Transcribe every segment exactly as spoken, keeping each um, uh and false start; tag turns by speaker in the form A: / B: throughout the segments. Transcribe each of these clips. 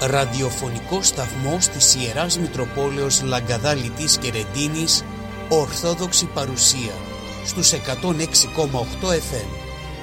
A: ραδιοφωνικό σταθμός της Ιεράς Μητροπόλεως Λαγκαδάλητης και Ρεντίνης, Ορθόδοξη παρουσία, στους εκατόν έξι κόμμα οκτώ εφ εμ.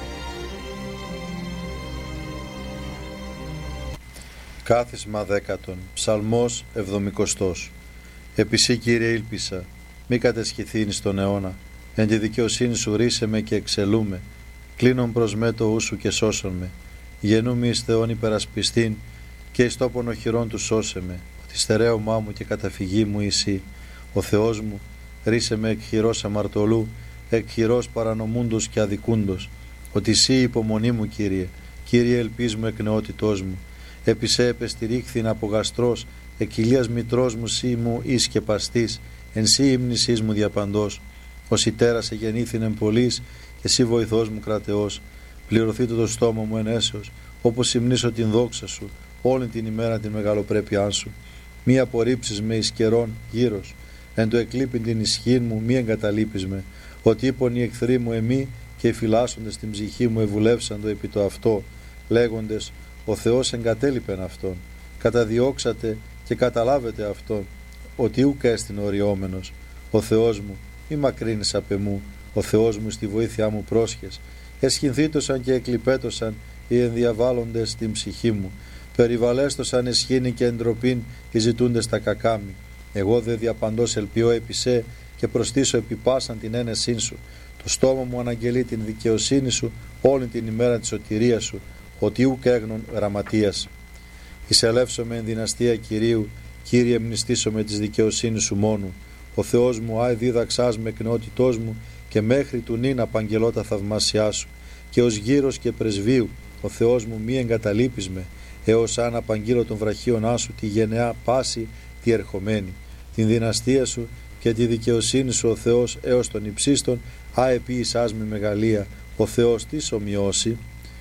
B: Κάθισμα δέκατον, Ψαλμός εβδομηκοστός. Επισή, Κύριε, ήλπισα, μη κατεσχηθήνεις στον αιώνα. Εν τη δικαιοσύνη σου ρίσε με και εξελούμε. Κλείνον προς με το ου σου και σώσον με. Γεννούμαι εις Θεόν υπερασπιστήν και εις τόπον οχυρών του σώσε με. Ότι στερέωμά μου και καταφυγή μου εσύ. Ο Θεός μου, ρίσε με εκ χειρός αμαρτωλού, εκ χειρός παρανομούντος και αδικούντος. Ότι εσύ υπομονή μου, Κύριε, Κύριε ελπίς μου εκ νεότητός μου. Επισέ επεστηρίχθην από γαστρός, εκκυλίας μητρός μου σύ μου εις και παστής, εν σύ ύμνησής μου διαπαντός. Ως η τέρας εγεννήθην εν πολλής, και εσύ βοηθός μου κρατεός. Πληρωθήτω το στόμα μου εν έσεως, όπως υμνήσω την δόξα σου, όλη την ημέρα την μεγαλοπρέπειά σου. Μη απορρίψεις με εις καιρών γύρος, εν το εκλείπειν την ισχύν μου μη εγκαταλείπεις με. Ότι είπον οι εχθροί μου εμεί, και οι φυλάσσοντες την ψυχή μου ευουλεύσαντο επί το αυτό, λέγοντες, ο Θεός εγκατέλειπεν αυτόν. Καταδιώξατε και καταλάβετε αυτόν, ότι ούκ έστιν οριόμενος. Ο Θεός μου, μη μακρύνεις απ' εμού, ο Θεός μου στη βοήθειά μου πρόσχες. Εσχυνθήτωσαν και εκλειπέτωσαν οι ενδιαβάλλοντες την ψυχή μου. Περιβαλέστωσαν εσχήνη και εντροπήν οι ζητούντες τα κακάμι. Εγώ δε διαπαντός ελπιώ επισέ και προστήσω επί πάσαν την ένεσήν σου. Το στόμα μου αναγγελεί την δικαιοσύνη σου όλη την ημέρα της σωτηρίας σου, ότι ούκ έγνων γραμματείας. Εισελεύσω με εν δυναστεία Κυρίου, Κύριε μνηστήσω με της δικαιοσύνης σου μόνου. Ο Θεός μου άι δίδαξάς με εκ νεότητός μου, και μέχρι του νυν απαγγελώ τα θαυμάσιά σου. Και ως γύρος και πρεσβείου, ο Θεός μου μη εγκαταλείπεις με, έως αν απαγγείλω των βραχίωνά σου τη γενεά πάση τη ερχομένη. Την δυναστεία σου και τη δικαιοσύνη σου ο Θεός έως των υψίστων, α επίησάς με μεγαλεία, ο Θεός της ομοιώσει.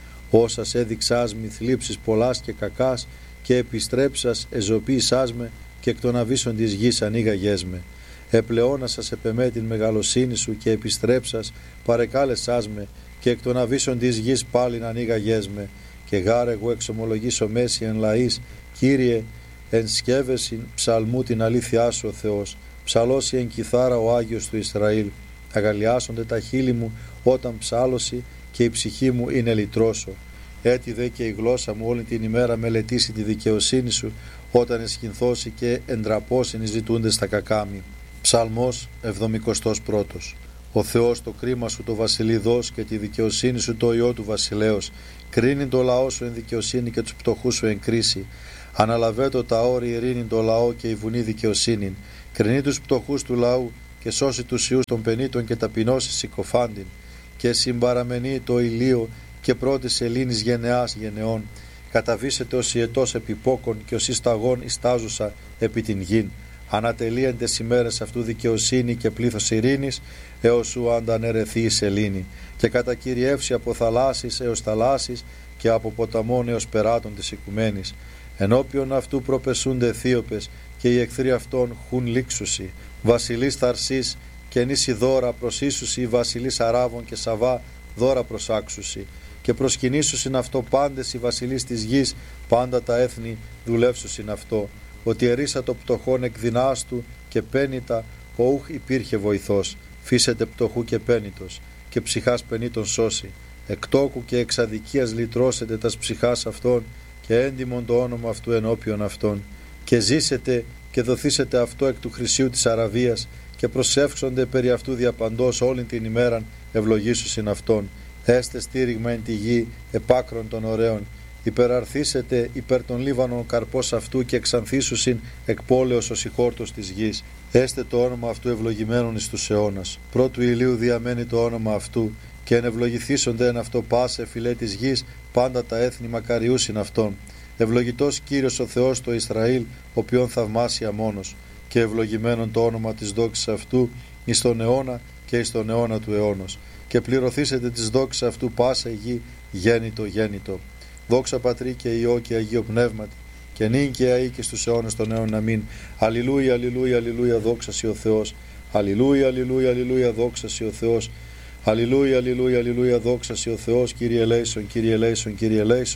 B: Όσας έδειξάς μη θλίψεις πολλάς και κακάς, και επιστρέψας εζωποίησάς με, και εκ των αβύσσων της γης ανοίγαγές με. Επλεώνασας επεμέ την μεγαλοσύνη σου, και επιστρέψας παρεκάλεσάς με, και εκ των αβύσσων της γης πάλιν ανοίγαγές με. Και γάρ εγώ εξομολογήσω μέση εν λαής, Κύριε εν σκεύεσιν ψαλμού την αλήθειά σου ο Θεός. Ψαλώσει εν κιθάρα ο Άγιος του Ισραήλ. Αγαλιάσονται τα χείλη μου όταν ψάλωση, και η ψυχή μου είναι λυτρώσω. Έτσι δε και η γλώσσα μου όλη την ημέρα μελετήσει τη δικαιοσύνη σου, όταν εσχυνθώσει και εντραπώσιν οι ζητούντες τα κακάμι. Ψαλμός εβδομηκοστός πρώτος. Ο Θεός το κρίμα σου το βασιλειδός, και τη δικαιοσύνη σου το ιό του βασιλέως. Κρίνει το λαό σου εν δικαιοσύνη, και τους πτωχούς σου εν κρίση. Αναλαβέτω τα όρη ειρήνη το λαό, και η βουνή δικαιοσύνην. Κρινεί τους πτωχούς του λαού, και σώσει τους ιούς των πενήτων, και ταπεινώσει συκοφάντην. Και συμπαραμενεί το ηλίο, και πρώτης σελήνης γενεάς γενεών. Καταβήσετε ως ιετός επιπόκον, και ως ισταγών ιστάζουσα επί την γην. Ανατελείεντες ημέρες αυτού δικαιοσύνη και πλήθος ειρήνης, έως σου αντανερεθεί η σελήνη. Και κατακυριεύσει από θαλάσσης έως θαλάσσης, και από ποταμών έως περάτων της οικουμένης. Ενώπιον αυτού προπεσούνται θείωπες, και οι εχθροί αυτών χουν λήξουσι. Βασιλείς Θαρσής και νήσι δώρα προσίσουσι, βασιλείς Αράβων και Σαβά δώρα προσάξουσι. Και προσκυνήσουσιν αυτό πάντες οι βασιλείς της γης, πάντα τα έθνη δουλεύσουσιν αυτό. Ότι ερίσα το πτωχόν εκ δυνάστου, και πένητα ο ούχ υπήρχε βοηθός. Φύσετε πτωχού και πένητος, και ψυχάς πενήτων σώσει. Εκ τόκου και εξ αδικίας λυτρώσετε τας ψυχάς αυτών, και έντιμον το όνομα αυτού ενώπιον αυτών. Και ζήσετε και δοθήσετε αυτό εκ του χρυσίου της Αραβίας, και προσεύξονται περί αυτού διαπαντός όλη την ημέραν ευλογήσουσιν αυτόν. Έστε στήριγμα εν τη γη επάκρον των ωραίων. Υπεραρθήσετε υπέρ των Λίβανων καρπός αυτού, και εξανθήσουσιν εκ πόλεως ο συγχόρτος της γης. Έστε το όνομα αυτού ευλογημένον εις τους αιώνας. Πρώτου ηλίου διαμένει το όνομα αυτού, και ενευλογηθήσονται εν αυτό πάσε φυλέ της γης, πάντα τα έθνη μακαριούσιν αυτόν. Ευλογητός Κύριος ο Θεός το Ισραήλ, οποίον θαυμάσια μόνος. Και ευλογημένον το όνομα της δόξης αυτού εις τον αιώνα και εις τον αιώνα του αιώνος. Και πληρωθήσετε της δόξης αυτού πάσα γη γέννητο γέννητο. Δόξα Πατρί και Υιό και Αγίο Πνεύματι, και νυν και αεί και στους αιώνες των αιώνων αμήν. Αλληλούια, αλληλούια, αλληλούια, δόξα σοι ο Θεός. Αλληλούια, αλληλούια, αλληλούια, δόξα σοι ο Θεός. Αλληλούια, αλληλούια, αλληλούια, δόξα σοι ο Θεός. Κύριε ελέησον, Κύριε ελέησον, Κύριε ελέησον.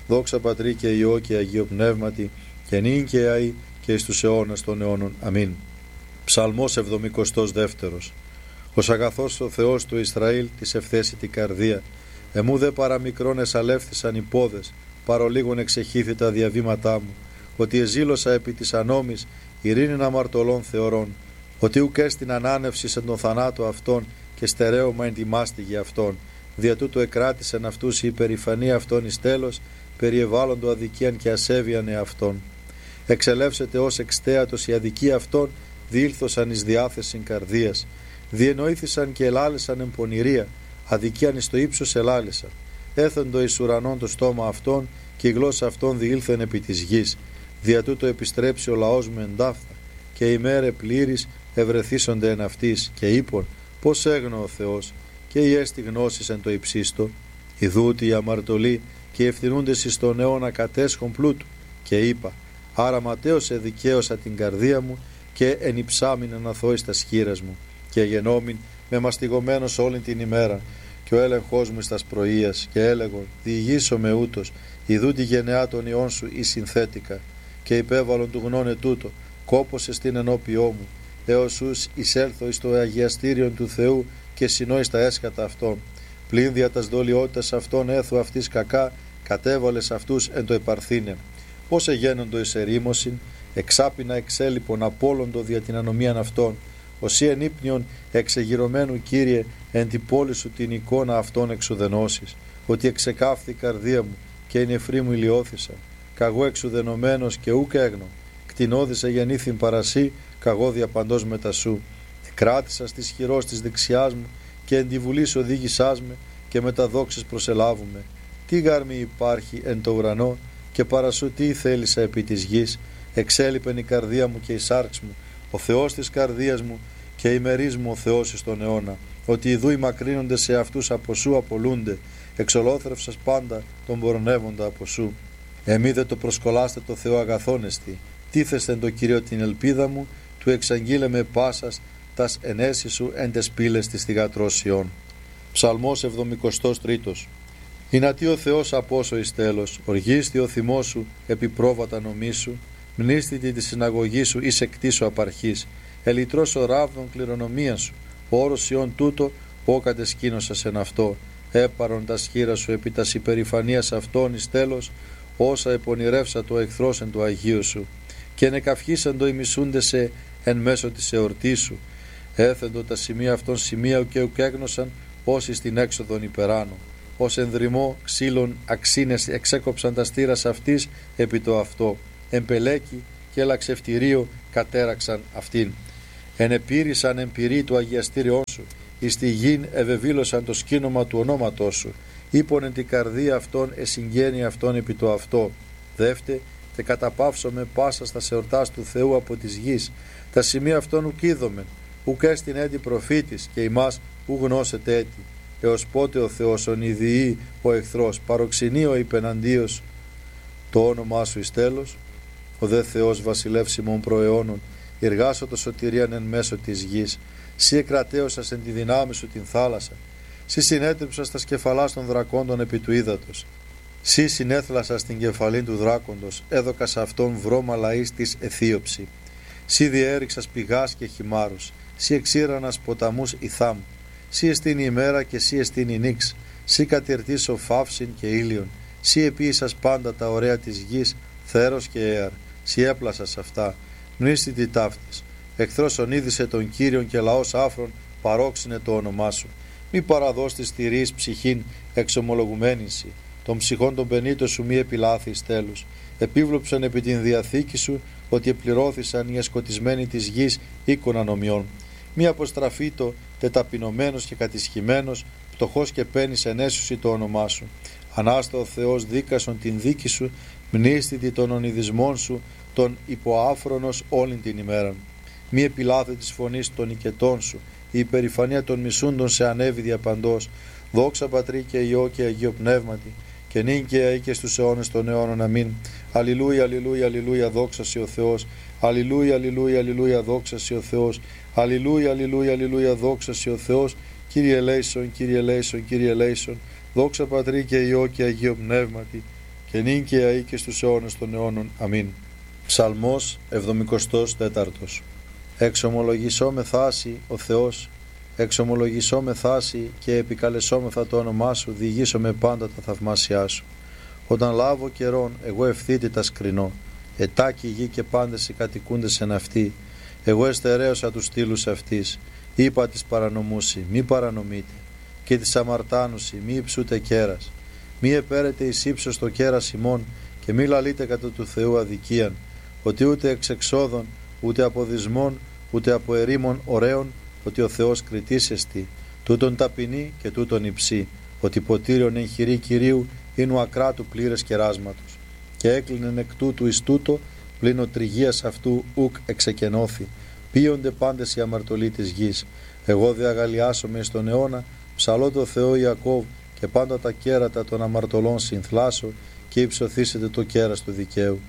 B: Δόξα Πατρί και Υιό και Αγίο Πνεύματι, και νυν και αεί και εις τους αιώνας των αιώνων. Αμήν. Ψαλμός εβδομηκοστός δεύτερος. Ως αγαθός ο Θεός του Ισραήλ της ευθέσει την καρδία. Εμού δε παραμικρόν εσαλεύθησαν οι πόδες, παρολίγων εξεχήθη τα διαβήματά μου. Ότι εζήλωσα επί της ανόμης, ειρήνην αμαρτωλών θεωρών. Ότι ουκ έστιν ανάνευσης εν τον θανάτο αυτών, και στερέωμα εν τη μάστιγη αυτών. Δια τούτο εκράτησεν αυτούς η υπερηφανία αυτών εις τέλος, περιεβάλλοντο αδικίαν και ασέβειαν εαυτών. Εξελεύσετε ως εξτέατος η αδικία αυτών, διήλθωσαν εις διάθεσιν καρδίας. Διενοήθησαν και ελάλησαν εν πονηρία, αδικίαν εις το ύψος ελάλησαν. Έθεντο εις ουρανών το στόμα αυτών, και η γλώσσα αυτών διήλθεν επί της γης. Δια τούτο επιστρέψει ο λαός μου εντάφθα, και οι μέρε πλήρης ευρεθήσονται εν αυτής, και είπον, πώς έγνω ο Θεός, και η έστι γνώσης εν το υψίστο. Ιδούτη οι αμαρτωλοί και οι ευθυνούντες εις τον αιώνα κατέσχον πλούτου. Και είπα, άρα ματέως εδικαίωσα την καρδία μου, και ενυψάμιν αναθώ εις τα σχήρας μου. Και γενόμην με μαστιγωμένος όλη την ημέρα, και ο έλεγχός μου εις τας πρωίας, και έλεγον, διηγήσω με ούτως, ιδού τη γενεά των ιών σου εις συνθέτικα, και υπέβαλον του γνώνε τούτο, κόπωσε στην ενώπιό μου, έως ους εισέλθω εις το αγιαστήριον του Θεού, και συνώ εις τα έσχατα αυτών. Πλην δια τας δολιότητας αυτών έθου αυτής κακά, κατέβαλες αυτούς εν το επαρθήνε. Πώς εγένοντο εις ερήμωσιν, εξάπινα εξέλιπον απόλοντο δια την ανομίαν αυτών. Οσί εν ύπνιον εξεγυρωμένου Κύριε, εν την πόλη σου την εικόνα αυτών εξουδενώσεις. Ότι εξεκάφθη η καρδία μου, και η νεφρή μου ηλιώθησα. Καγώ εξουδενωμένος και ούκ έγνω. Κτηνώδησε γεννήθην παρασύ, καγώ διαπαντός μετά σου. Κράτησα στις χειρός της δεξιάς μου, και εν τη βουλής οδήγησάς με, και με τα δόξες προσελάβουμε. Τι γάρμη υπάρχει εν το ουρανό, και παρασού τι θέλησα επί της γης. Εξέλιπεν η καρδία μου και η σάρξ μου, ο Θεός της καρδίας μου, και ημερής μου ο Θεός εις τον αιώνα. Ότι ιδού οι μακρύνονται σε αυτούς από σου απολούνται, εξολόθρευσας πάντα τον πορνεύοντα από σου. Εμεί δε το προσκολάστε το Θεό αγαθόνεστη, τίθεστε το Κύριο την ελπίδα μου, του εξαγγείλε με πάσας τας ενέσεις σου εν τες πύλες της θυγατρώσιών. Ψαλμός εβδομηκοστός τρίτος. Ηνατί ο Θεός απόσο εις τέλος, οργίστη ο θυμός σου επί πρόβατα νομίσου, μνήστητη τη συναγωγή σου εις εκτίσου απαρχής, ελιτρός ο ράβδον κληρονομία σου, όρος ιών τούτο, πό κατεσκήνωσας εν αυτό, έπαρον τα σχήρα σου επί τας υπερηφανίας αυτών εις τέλος, όσα επονηρεύσα το εχθρός εν το Αγίου σου, και νεκαυχήσαν το ημισούνται σε εν μέσω της εορτής σου, έθεντο τα σημεία αυτών σημεία και ουκέγνωσαν όσοι στην έξοδον υπεράνω. Ως ενδρυμό ξύλων αξίνες εξέκοψαν τα στήρας αυτής επί το αυτό. Εμπελέκι και λαξευτηρίο κατέραξαν αυτήν. Ενεπήρησαν εμπειρή του αγιαστήριών σου, εις τη γην ευεβήλωσαν το σκήνομα του ονόματός σου. Είπον εν την καρδία αυτών εσυγγένει αυτών επί το αυτό. Δεύτε, τε καταπαύσω με πάσα στα εορτάς του Θεού από της γης. Τα σημεία αυτών ουκ είδομεν, ουκ έστιν έτη προφήτης, και ημάς ου γνώσετε έτη. Έως πότε ο Θεός ονειδιεί ο εχθρός, παροξενεί ο υπεναντίος το όνομά σου εις τέλος. Ο δε Θεός βασιλεύσιμων προαιώνων, εργάσω το σωτηρίαν εν μέσω της γης. Σύ εκρατέωσας εν τη δυνάμει σου την θάλασσα. Σύ συνέτριψας τα σκεφαλάς των δρακόντων επί του ύδατος. Σύ συνέθλασας την κεφαλήν του δράκοντος, έδωκας αυτόν βρώμα λαής της αιθίωψη. Σύ διέριξας πηγάς και χυμάρους, σύ εξήρανας ποταμούς ηθάμ. Σύ εστίν η ημέρα και σύ εστίν η νύξ. Σύ κατηρτήσω φαύσιν και ήλιον. Σύ επίησας πάντα τα ωραία της γης, θέρος και έαρ. Σύ έπλασας αυτά, μνήστητη ταύτης. Εχθρός ονείδησε τον Κύριον και λαός άφρον παρόξυνε το όνομά σου. Μη παραδώσει τη στηρής ψυχήν εξομολογουμένην σοι. Των ψυχών των πενήτων σου μη επιλάθεις τέλους. Επίβλοψαν επί την διαθήκη σου ότι επληρώθησαν οι εσκοτισμένοι της γης οίκων ανομιών. Μη αποστραφεί το τεταπεινωμένος και κατησχημένος, πτωχός και παίρνεις ενέσουσι το όνομά σου. Ανάστα ο Θεός δίκασον την δίκη σου, μνήστητη των ονειδισμών σου, τον υποάφρονος όλην την ημέρα. Μη επιλάθε της φωνής των οικετών σου, η υπερηφανία των μισούντων σε ανέβη διαπαντός. Δόξα Πατρί και Υιό και Αγίο Πνεύματι, και νυν και αεί και στους αιώνες των αιώνων. Αμήν. Αλληλούια, αλληλούια, αλληλούια, δόξα σοι ο Θεός. Αλληλούια, αλληλούια, αλληλούια, δόξα σοι ο Θεός. Αλληλούια, αλληλούια, αλληλούια, δόξα σοι ο Θεός. Κύριε ελέησον, Κύριε ελέησον, Κύριε ελέησον. Δόξα Πατρί και Υιό και Αγίο Πνεύματι, και νυν και αεί και στους αιώνες των αιώνων. Αμήν. Ψαλμός εβδομηκοστός τέταρτος. Εξομολογησό με θάση ο Θεός, εξομολογησό με θάση και επικαλεσόμεθα το όνομά σου, διηγήσω με πάντα τα θαυμάσια σου. Όταν λάβω καιρόν, εγώ ευθύτητα σκρινώ, ετάκι γη και πάντες οι κατοικούντες εν αυτή. Εγώ εστερέωσα τους στήλους αυτής, είπα της παρανομούσι, μη παρανομείτε, και της αμαρτάνουσι, μη υψούτε κέρας. Μη επέρετε εις ύψος το κέρας ημών, και μη λαλείτε κατά του Θεού αδικίαν, ότι ούτε εξ εξόδων, ούτε από δυσμών, ούτε από ερήμων ωραίων, ότι ο Θεός κριτής εστι, τούτον ταπεινή και τούτον υψή, ότι ποτήριον εν χειρή Κυρίου είναι ο ακράτου πλήρες κεράσματος. Και έκλεινεν εκ τούτου εις τούτο, πλην ο τριγίας αυτού ουκ εξεκενώθη. Πίονται πάντες οι αμαρτωλοί της γης. Εγώ διαγαλιάσομαι στον αιώνα, ψαλώ το Θεό Ιακώβ, και πάντα τα κέρατα των αμαρτωλών συνθλάσω, και υψωθήσετε το κέρας του δικαίου.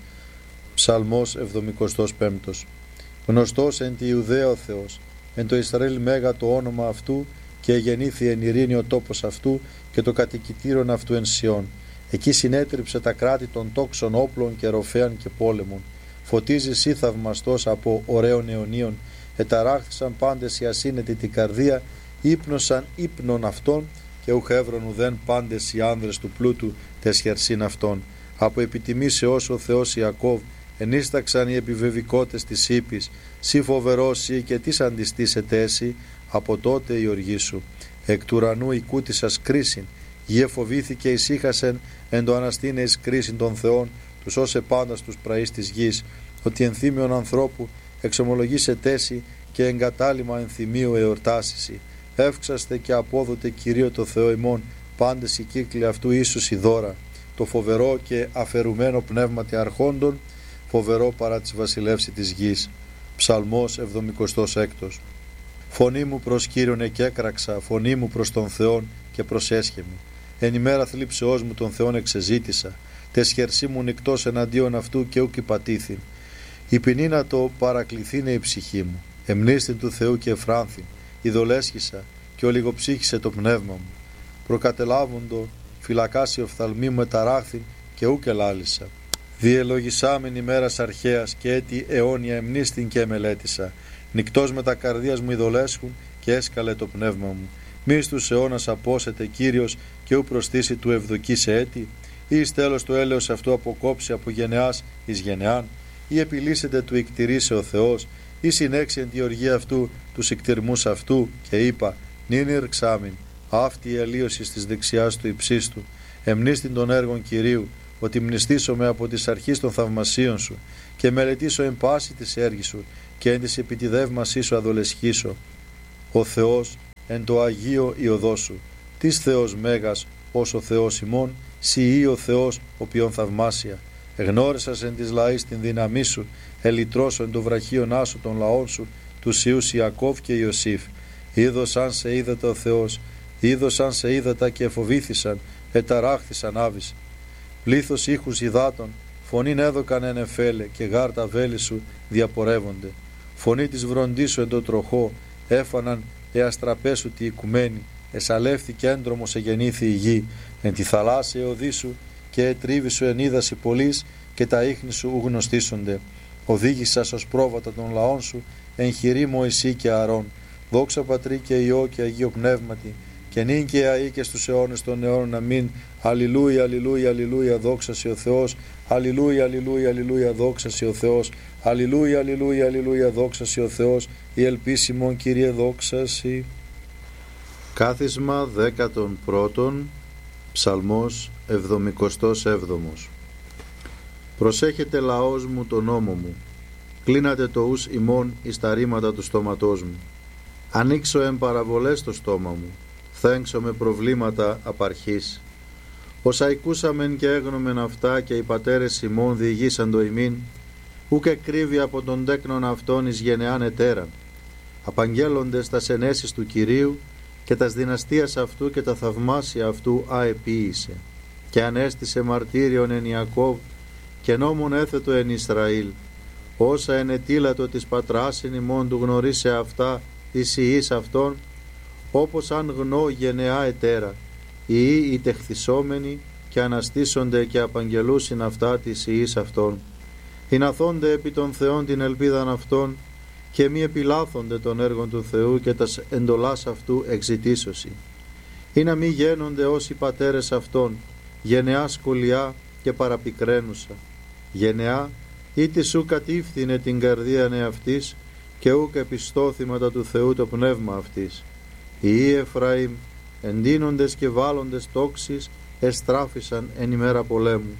B: Ψαλμός εβδομηκοστός πέμπτος. Γνωστός εν τη Ιουδαία ο Θεός, εν το Ισραήλ μέγα το όνομα αυτού, και γεννήθη εν ειρήνη ο τόπος αυτού, και το κατοικητήρον αυτού εν Σιών. Εκεί συνέτριψε τα κράτη των τόξων όπλων και ροφέαν και πόλεμων. Φωτίζει σύ θαυμαστός από ωραίων αιωνίων, εταράχθησαν πάντες οι ασύνετοι την καρδία, ύπνωσαν ύπνων αυτών, και ουχ έβρον ουδέν πάντες οι άνδρες του πλούτου τες χερσίν αυτών. Από επιτιμήσεως ο Θεός Ιακώβ, ενίσταξαν οι επιβεβικότες της ύπης, σύ φοβερός σύ και τις αντιστήσετε έσυ, από τότε η οργή σου. Εκ του ουρανού οικούτησας κρίσιν, γη εφοβήθηκε ησύχασεν, εν το αναστήνε εις κρίσιν των Θεών, τους όσε πάντα στους πραείς της γης, ότι ενθύμιον ανθρώπου εξομολογήσε τέση και εγκατάλημα ενθυμίου εορτάσισι. Εύξαστε και απόδοτε Κυρίω το Θεό ημών, πάντες οι κύκλοι αυτού ίσους η δώρα. Το φοβερό και αφαιρουμένο πνεύματι αρχόντων, φοβερό παρά της βασιλεύση της γης. Ψαλμός εβδομηκοστός έκτος. Φωνή μου προς Κύριον εκέκραξα, φωνή μου προς τον Θεόν και προσέσχεμη. Εν ημέρα θλίψεώς μου τον Θεόν εξεζήτησα, τες χερσί μου νυκτός εναντίον αυτού και ούκ υπατήθην. Η ποινή να το παρακληθήνε η ψυχή μου, εμνίστην του Θεού και εφράνθην, ειδολέσχησα και ολιγοψύχησε το πνεύμα μου. Προκατελάβοντο φυλακάσει οφθαλμή μου εταράχθην και ούκ ελάλησα. Διελογισάμεν ημέρας αρχαίας και έτη αιώνια εμνίστην και μελέτησα. Νυκτός με τα καρδίας μου ειδολέσχουν και έσκαλε το πνεύμα μου. Μη στους αιώνας απόσετε Κύριος και ου προστήσει του ευδοκή σε έτη, ή εις τέλος το έλεος αυτού αποκόψει από γενεάς εις γενεάν, ή επιλύσετε του ικτηρίσε ο Θεός, ή συνέξει εν τη οργή αυτού τους ικτηρμούς αυτού, και είπα, νυν ηρξάμιν, αυτή η αλλίωση της δεξιάς του υψίστου, εμνίστην των έργων Κυρίου, ότι μνηστήσομαι από τις αρχής των θαυμασίων σου, και μελετήσω εν πάση της έργης σου, και εν της επιτιδεύμασής σου αδολεσχήσω. Ο Θεός εν το Αγίο η οδό σου, της Θεός μέγας ως ο Θεός ημών, σοι ή ο Θεός οποίον θαυμάσια. Εγνώρισας εν της λαής την δύναμή σου, ελυτρώσω εν το βραχίον άσου των λαών σου, τους Ιούς Ιακώβ και Ιωσήφ. Είδωσαν σε είδατα ο Θεός, είδωσαν σε είδατα και εφοβήθησαν, εταράχθησαν άβης. Πλήθος ήχους υδάτων, φωνήν έδωκαν εν εφέλε, και γάρτα βέλη σου διαπορεύονται. Φωνή της βροντής σου εν το τροχό, έφαναν εαστραπέσου τη οικουμένη, εσαλεύθηκε έντρομος εγεννήθη η γη, εν τη θαλάσσια οδή σου και ετρίβη σου εν είδαση πολλής, και τα ίχνη σου ου γνωστήσονται. Οδήγησας ως πρόβατα των λαών σου, εν χειρή Μωυσή και Αρών. Δόξα Πατρί και Υιό και Αγίο Πνεύματι, και νυν και αεί και στους αιώνες των αιώνων. Αμήν. Αλληλούια, αλληλούια, αλληλούια, δόξα σοι ο Θεός. Αλληλούια, αλληλούια, αλληλούια, δόξα σοι ο Θεός. Αλληλούια, αλληλούια, αλληλούια, δόξα σοι ο Θεός. Η ελπίσιμον Κύριε δόξα σοι.
C: Κάθισμα δέκατον πρώτον, Ψαλμός εβδομηκοστός έβδομος. Προσέχετε λαός μου το νόμο μου, κλείνατε το ους ημών εις τα ρήματα του στόματός μου. Ανοίξω εν παραβολές το στόμα μου, θέξω με προβλήματα απαρχής. Όσα οικούσαμεν και έγνομεν αυτά, και οι πατέρες ημών διηγήσαν το ημίν, ουκ εκρύβει από τον τέκνον αυτόν εις γενεάν ετέραν. Απαγγέλλοντες τα ενέσεις του Κυρίου, και τας δυναστείας αυτού και τα θαυμάσια αυτού αεποίησε. Και ανέστησε μαρτύριον εν Ιακώβ, και νόμον έθετο εν Ισραήλ. Όσα ενετήλατο της πατράσιν ημών του γνωρίσε αυτά της ιής αυτών, όπως αν γνώ γενεά ετέρα, οι οι τεχθισόμενοι, και αναστήσονται και απαγγελούσιν αυτά της ιής αυτών. Ηναθώνται επί των Θεών την ελπίδαν αυτών και μη επιλάθονται των έργων του Θεού και τας εντολάς αυτού εξητήσωση. Ή να μη γένονται όσοι πατέρες αυτών, γενεά σκολιά και παραπικραίνουσα. Γενεά είτε σου κατήφθηνε την καρδία εαυτής και ούκ επιστώθηματα του Θεού το πνεύμα αυτής. Οι Εφραήμ εντείνοντες και βάλλοντες τόξεις εστράφησαν εν ημέρα πολέμου.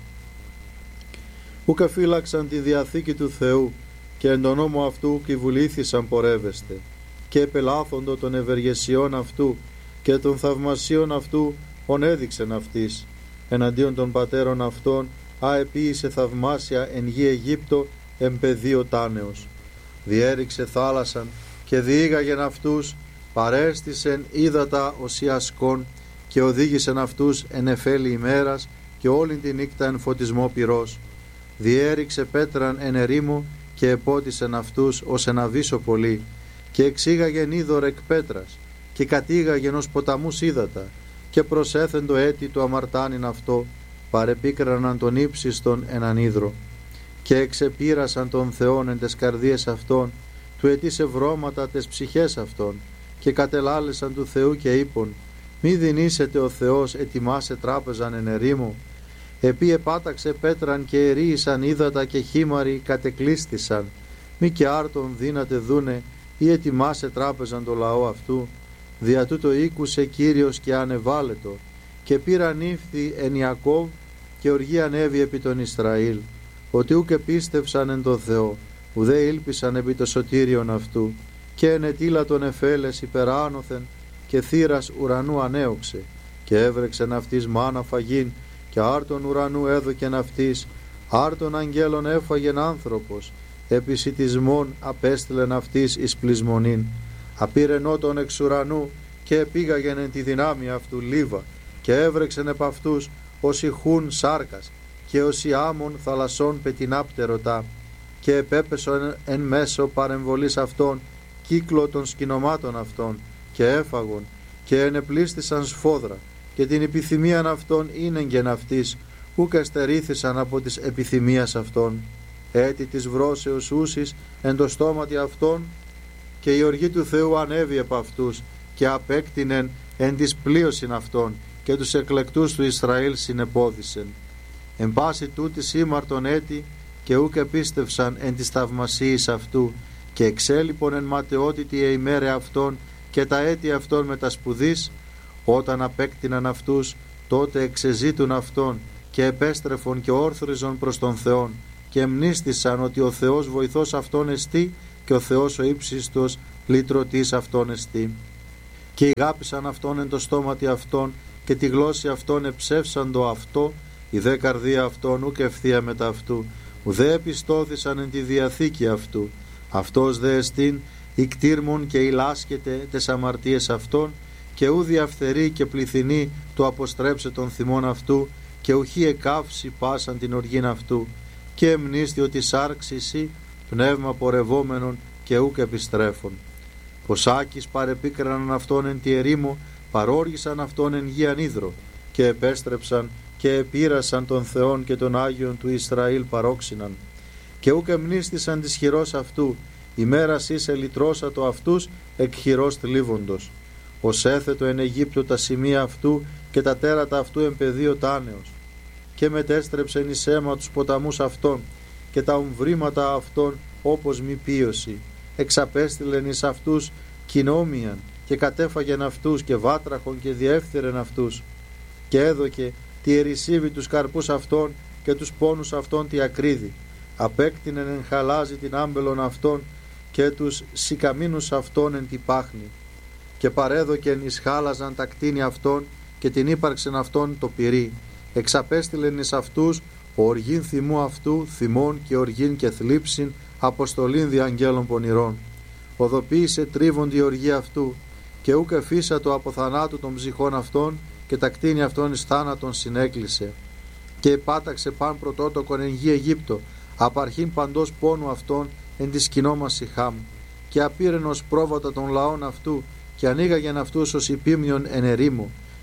C: Ούκα φύλαξαν τη διαθήκη του Θεού και εν τον νόμο αυτού κυβουλήθησαν πορεύεστε και επελάθοντο των ευεργεσιών αυτού και των θαυμασίων αυτού ον έδειξεν αυτής εναντίον των πατέρων αυτών αεποίησε θαυμάσια εν γη Αιγύπτο εν πεδίο τάνεως. Διέριξε θάλασσαν και διήγαγεν αυτούς, παρέστησεν ύδατα οσιασκών και οδήγησεν αυτούς εν εφέλη ημέρας και όλη τη νύχτα εν φωτισμό πυρός. Διέριξε πέτραν εν ερήμο και επότισεν αυτούς ως εν αβύσσο πολύ και εξήγαγεν είδωρ εκ πέτρας και κατήγαγεν ως ποταμούς ύδατα και προσέθεν το έτη του αμαρτάνιν αυτό, παρεπίκραναν τον ύψιστον εν ανίδρο και εξεπήρασαν τον Θεόν εν τες καρδίες αυτών, του ετήσε βρώματα τες ψυχές αυτών και κατελάλεσαν του Θεού και είπον, μη δινήσετε ο Θεός ετοιμάσε τράπεζαν εν ερήμο. Επί επάταξε πέτραν και ερίησαν ύδατα και χήμαροι κατεκλείστησαν, μη και άρτον δύνατε δούνε ή ετοιμάσε τράπεζαν το λαό αυτού. Δια τούτο ήκουσε Κύριος και ανεβάλετο και πήραν ύφθη εν Ιακώβ και οργή ανέβη επί τον Ισραήλ, ότι ούκ επίστευσαν εν το Θεό, ουδέ ήλπισαν επί το σωτήριον αυτού και ενετήλα τον εφέλες υπεράνωθεν και θύρας ουρανού ανέωξε και έβρεξεν αυτής μάνα φαγήν και άρτον ουρανού έδωκεν αυτής, άρτον αγγέλων έφαγεν άνθρωπος, επισιτισμόν απέστειλεν αυτής εις πλεισμονήν. Απήρενό τον εξ ουρανού και επήγαγεν εν τη δυνάμει αυτού λίβα και έβρεξεν επ' αυτούς όσοι χούν σάρκας και όσοι άμμον θαλασσών πετεινάπτερωτά και επέπεσον εν μέσω παρεμβολής αυτών κύκλο των σκηνομάτων αυτών και έφαγον και ενεπλίστησαν σφόδρα και την επιθυμίαν αυτών ίνεγγεν αυτής ούκ εστερήθησαν από της επιθυμίας αυτών. Έτη της βρώσεως ούσης εν το στόματι αυτών και η οργή του Θεού ανέβη επ' αυτούς και απέκτηνεν εν της πλείωσιν αυτών και τους εκλεκτούς του Ισραήλ συνεπώδησεν. Εν πάση τούτης ήμαρτον έτη και ούκ επίστευσαν εν της θαυμασίης αυτού και εξέλιπον εν ματαιότητη εημέρε αυτών και τα έτη αυτών με τα σπουδής. Όταν απέκτηναν αυτούς τότε εξεζήτουν αυτόν και επέστρεφον και όρθριζον προς τον Θεόν και εμνίστησαν ότι ο Θεός βοηθός αυτόν εστί και ο Θεός ο ύψιστος λυτρωτής αυτόν εστί. Και ηγάπησαν αυτόν εν το στόματι αυτών και τη γλώσση αυτών εψεύσαν το αυτό, η δε καρδία αυτών ούκ ευθεία μετά αυτού, ουδέ επιστώθησαν εν τη διαθήκη αυτού. Αυτός δε εστίν ικτήρμον και ηλάσκεται τες αμαρτίες αυτών και ου διαφθερεί και πληθυνεί το αποστρέψε των θυμών αυτού και ουχή εκάυση πάσαν την οργήν αυτού και εμνίστη ότι σάρξησι πνεύμα πορευόμενον και ούκ επιστρέφων. Ποσάκης παρεπίκραναν αυτόν εν τη ερήμο, παρόργησαν αυτόν εν γη ανίδρο και επέστρεψαν και επήρασαν τον Θεόν και τον Άγιον του Ισραήλ παρόξιναν και ούκ εμνίστησαν της χειρός αυτού, ημέρας είσαι λυτρώσατο αυτούς εκ χειρός θλίβοντος. Ως έθετο εν Αιγύπτο τα σημεία αυτού και τα τέρατα αυτού εν πεδίο τάνεως και μετέστρεψεν εις αίμα τους ποταμούς αυτών και τα ομβρήματα αυτών όπως μη πίωση. Εξαπέστειλεν εις αυτούς κοινόμιαν και κατέφαγεν αυτούς και βάτραχον και διέφθυρεν αυτούς και έδωκε τη ερησίβη τους καρπούς αυτών και τους πόνους αυτών τη ακρίδη. Απέκτηνεν εν χαλάζι την άμπελον αυτών και τους σικαμίνους αυτών εν τη πάχνη και παρέδοκεν εις χάλαζαν τα κτίνη αυτών και την ύπαρξεν αυτών το πυρί. Εξαπέστειλεν εις αυτούς οργήν θυμού αυτού θυμών και οργήν και θλίψην αποστολήν δι' αγγέλων πονηρών. Οδοποίησε τρίβον τη οργή αυτού και ούκ εφίσατο από θανάτου των ψυχών αυτών και τα κτίνη αυτών εις θάνατον συνέκλεισε και επάταξε παν πρωτότοκον εν γη Αιγύπτο απαρχήν παντός πόνου αυτών εν τη σκηνόμαση Χάμ και απήρεν ως πρόβατα των λαών αυτού και ανοίγαγεν αυτούς ως υπήμνιον εν ερήμο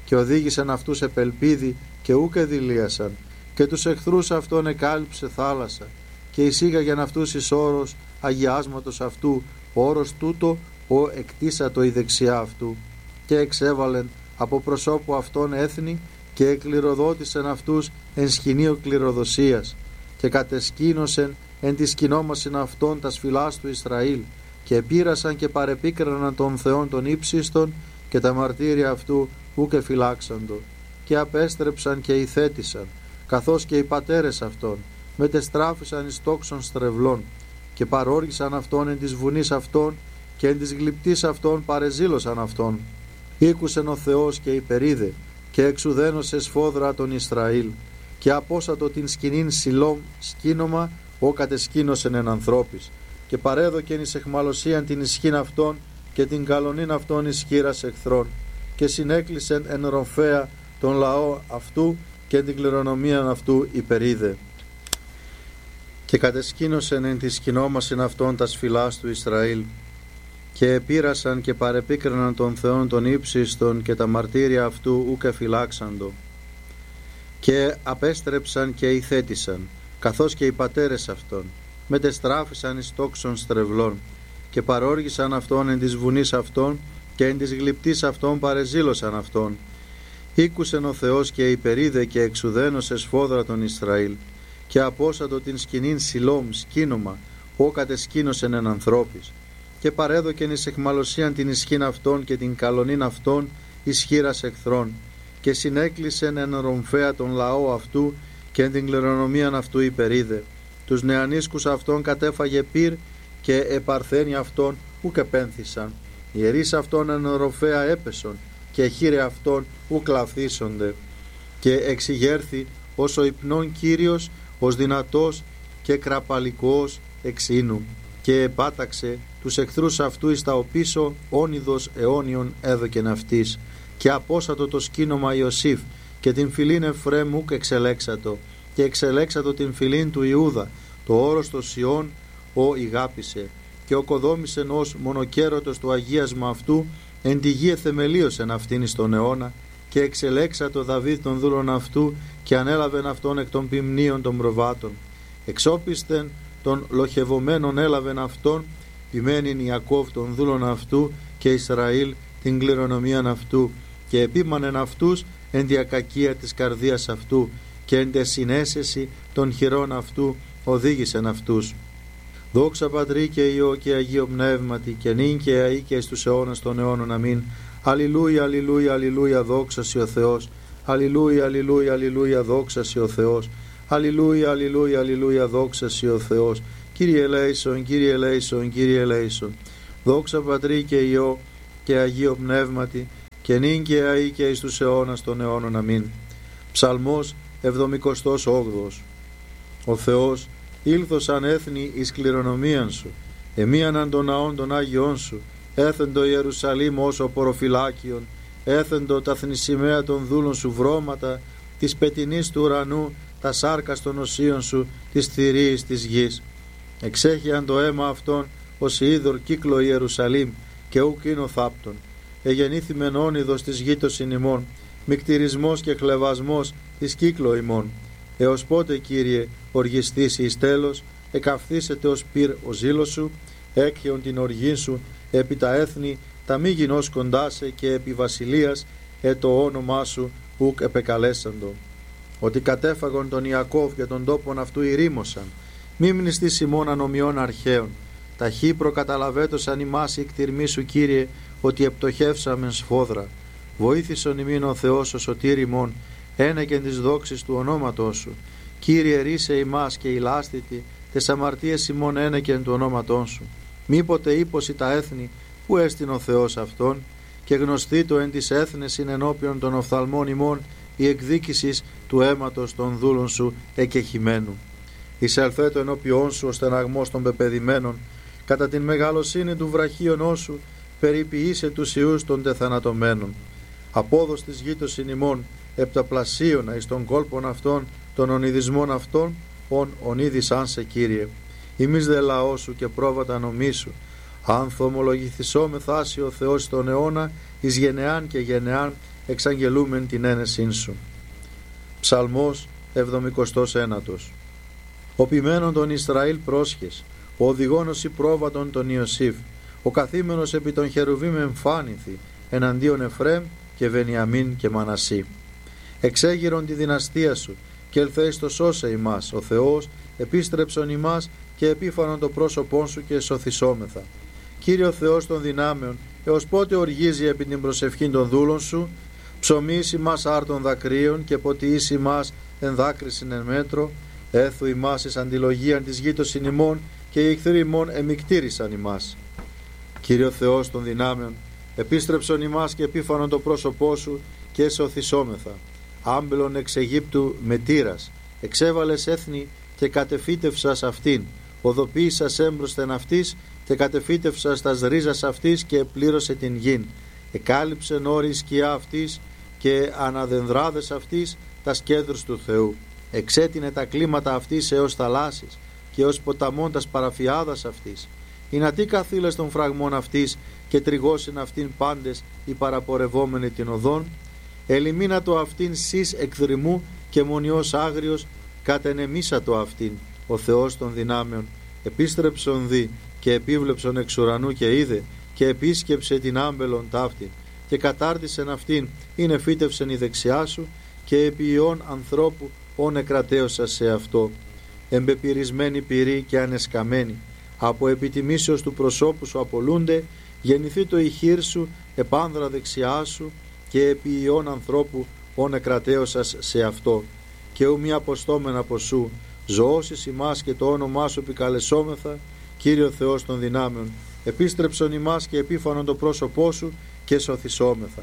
C: και οδήγησεν αυτούς επελπίδι και ούκ εδηλίασαν, και τους εχθρούς αυτών εκάλυψε θάλασσα, και εισήγαγεν αυτούς εις όρος αγιάσματος αυτού, ο όρος τούτο ο εκτίσατο η δεξιά αυτού, και εξέβαλεν από προσώπου αυτών έθνη και εκληροδότησεν αυτούς εν σκηνείο κληροδοσίας, και κατεσκήνωσεν εν τη σκηνόμασιν αυτών τας φυλάς του Ισραήλ, και επήρασαν και παρεπίκραναν των Θεών των ύψιστων, και τα μαρτύρια αυτού ούκ εφυλάξαντο, και απέστρεψαν και ηθέτησαν, καθώς και οι πατέρες αυτών, μετεστράφησαν εις τόξων στρεβλών, και παρόργησαν αυτόν εν της βουνής αυτών, και εν της γλυπτής αυτών παρεζήλωσαν αυτόν. Ήκουσεν ο Θεός και υπερίδε, και εξουδένωσε σφόδρα τον Ισραήλ, και απόσατο την σκηνήν Σιλόμ σκήνομα, ο κατεσκήνωσεν εν ανθρώπης, και παρέδοκεν εις εχμαλωσίαν την ισχύν αυτών, και την καλονήν αυτών εις χείρας εχθρών, και συνέκλεισεν εν ροφέα τον λαό αυτού, και την κληρονομίαν αυτού υπερίδε. Και κατεσκήνωσεν εν τη σκηνόμασιν αυτών τας φυλάς του Ισραήλ, και επήρασαν και παρεπίκραναν των Θεών των ύψιστων, και τα μαρτύρια αυτού ούκ εφυλάξαντο, και απέστρεψαν και ηθέτησαν, καθώς και οι πατέρες αυτών, μετεστράφησαν εις τόξων στρεβλών, και παρόργησαν αυτόν εν της βουνής αυτών, και εν της γλυπτής αυτών παρεζήλωσαν αυτόν. Ήκουσεν ο Θεός και υπερίδε, και εξουδένωσε σφόδρα τον Ισραήλ, και απόσατο την σκηνήν Σιλόμ σκήνομα, ο κατεσκήνωσεν εν ανθρώπης, και παρέδοκεν εις εχμαλωσίαν την ισχύν αυτών, και την καλονήν αυτών εις χείρας εχθρών, και συνέκλεισεν εν ρομφέα τον λαό αυτού, και εν την κληρονομίαν αυτού υπερίδε. Τους νεανίσκους αυτών κατέφαγε πυρ, και επαρθένοι αυτών ούκ επένθησαν. Οι ιερείς αυτών εν ροφέα έπεσον, και χείρε αυτών ούκ λαφθήσονται. Και εξηγέρθη ως ο υπνών Κύριος, ως δυνατός και κραπαλικός εξήνου, και επάταξε τους εχθρούς αυτού εις τα οπίσω, όνειδος αιώνιον έδωκεν αυτής, και απόσατο το σκήνομα Ιωσήφ, και την φυλήν Εφραίμ ούκ εξελέξατο, και εξελέξατο την φυλήν του Ιούδα, το όρος το Σιών ο ηγάπησε, και οκοδόμησεν ως μονοκέρωτος του αγίασμα αυτού, εν τη γη εθεμελίωσεν αυτήν εις τον αιώνα, και εξελέξατο Δαβίδ των δούλων αυτού, και ανέλαβεν αυτόν εκ των ποιμνίων των προβάτων. Εξόπιστεν των λοχευωμένων έλαβεν αυτόν, ποιμένην Ιακώβ των δούλων αυτού, και Ισραήλ την κληρονομίαν αυτού, και επίμανεν αυτούς εν τη ακακία της καρδίας αυτού, και εν τε συνέσεση των χειρών αυτού οδήγησεν αυτούς. Δόξα Πατρί και Υιό και Αγίο Πνεύματι, και νυν και αεί και εις τους αιώνας των αιώνων. Αμήν. Αλληλούια, αλληλούια, αλληλούια, δόξα σοι ο Θεός. Αλληλούια, αλληλούια, αλληλούια, δόξα σοι ο Θεός. Αλληλούια, αλληλούια, αλληλούια, δόξα σοι ο Θεός. Κύριε ελέησον, Κύριε ελέησον, Κύριε ελέησον. Δόξα Πατρί και Υιό και Αγίο Πνεύματι, και νυν και αεί και εις τους αιώνας των αιώνων. Αμήν. Ψαλμός εβδομηκοστός όγδοος. Ο Θεός ήλθος αν έθνη εις κληρονομίαν σου, εμίαναν των ναών των Άγιών σου, έθεντο Ιερουσαλήμ ως ο ποροφυλάκιον, έθεντο τα θνησιμαία των δούλων σου βρώματα, της πετινής του ουρανού, τα σάρκας των οσίων σου, της θηρίης της γης. Εξέχειαν το αίμα αυτών ως είδωρ κύκλο Ιερουσαλήμ, και ουκ είναι ο θάπτων. Εγεννήθημεν όνειδος της γήτωσιν ημών, μικτηρισμός και χλεβασμός της κύκλο ημών. Έως πότε, Κύριε, οργιστήσει εις τέλος, εκαυθήσετε ως πυρ ο ζήλος σου, έκχεον την οργή σου επί τα έθνη, τα μη γινώς κοντάσε, και επί βασιλείας ε το όνομά σου ουκ επεκαλέσαντο. Ότι κατέφαγον τον Ιακώβ και τον τόπον αυτού ηρήμωσαν, μη μνηστείς ημών ανομιών αρχαίων. Ταχύ προκαταλαβέτωσαν ημάς η κτηρμή σου, Κύριε, ότι επτοχεύσαμεν σφόδρα. Βοήθησον ημίν ο Θεός ο σωτήρ ημών, ένεκεν της δόξης του ονόματός σου. Κύριε, ρίσε ημάς και ηλάστητη, τες αμαρτίες ημών ένεκεν του ονόματός σου. Μήποτε ύποσι τα έθνη, που έστειν ο Θεός αυτόν, και γνωστή το εν της έθνεσιν ενώπιον των οφθαλμών ημών η εκδίκησης του αίματος των δούλων σου εκεχημένου. Εισελθέτω ενώπιόν σου ο στεναγμός των πεπεδημένων, κατά την μεγαλοσύνη του βραχίωνός σου περιποιήσε τους ιούς των τεθανατωμένων. Απόδος της γήτωσιν ημών επταπλασίωνα εις των κόλπων αυτών, των ονειδισμών αυτών, ον ονίδησαν σε, Κύριε. Ημείς δε λαό σου και πρόβατα νομί σου. Αν θομολογηθισόμεθα ο Θεός στον αιώνα, εις γενεάν και γενεάν,
B: εξαγγελούμεν την ένεσήν σου. Ψαλμός εβδομηκοστός ένατος. Ο ποιμένον των Ισραήλ πρόσχες, ο οδηγόνος η πρόβατον των Ιωσήφ, ο καθήμενος επί των χερουβίμ εμφάνηθη, εναντίον Εφρέμ και Βενιαμίν και Μανασί. Εξέγειρον τη δυναστεία σου, και ελθέεις το σώσε ημάς, ο Θεός, επίστρεψον ημάς και επίφανον το πρόσωπόν σου και εσωθησόμεθα. Κύριε Θεός των δυνάμεων, έως πότε οργίζει επί την προσευχήν των δούλων σου, ψωμίς ημάς άρτων δακρύων και ποτιείς ημάς εν δάκρυσιν εν μέτρο, έθου ημάς εις αντιλογίαν της γήτωσιν ημών και οι εχθροί ημών εμικτήρισαν ημάς. Κύριε Θεός των δυνάμεων, επίστρεψον ημάς και επίφανον το πρόσωπό σου και εσωθησόμεθα. Άμπελον εξ Αιγύπτου με τύρας, εξέβαλες έθνη και κατεφύτευσας αυτήν, οδοποίησας έμπροσθεν αυτής και κατεφύτευσας τας ρίζας αυτής και επλήρωσε την γην. Εκάλυψεν όρη σκιά αυτής και αναδενδράδες αυτής τας κέντρους του Θεού. Εξέτεινε τα κλίματα αυτής έως θαλάσσης και ως ποταμών τας παραφιάδας αυτής. Ινατί καθήλες των φραγμών αυτής και τριγώσιν αυτήν πάντες οι παραπορευόμενοι την οδόν. Ελιμίνα το αυτήν σεις εκδρυμού και μονιός άγριος κατενεμίσα το αυτήν. Ο Θεός των δυνάμεων επίστρεψον δι και επίβλεψον εξ ουρανού και είδε και επίσκεψε την άμπελον ταύτην και κατάρτισεν αυτήν είναι φύτευσεν η δεξιά σου και επί ιών ανθρώπου όν εκρατέωσα σε αυτό. Εμπεπυρισμένη πυρή και ανεσκαμένη από επιτιμήσεως του προσώπου σου απολούνται, γεννηθεί το ηχείρ σου επάνδρα δεξιά σου και επί ιών ανθρώπου όν εκρατέωσας σε αυτό. Και ου μη αποστόμεν από σου, ζωώσεις ημάς και το όνομά σου επικαλεσόμεθα, Κύριο Θεός των δυνάμεων, επίστρεψον ημάς και επίφανον το πρόσωπό σου και σωθησόμεθα.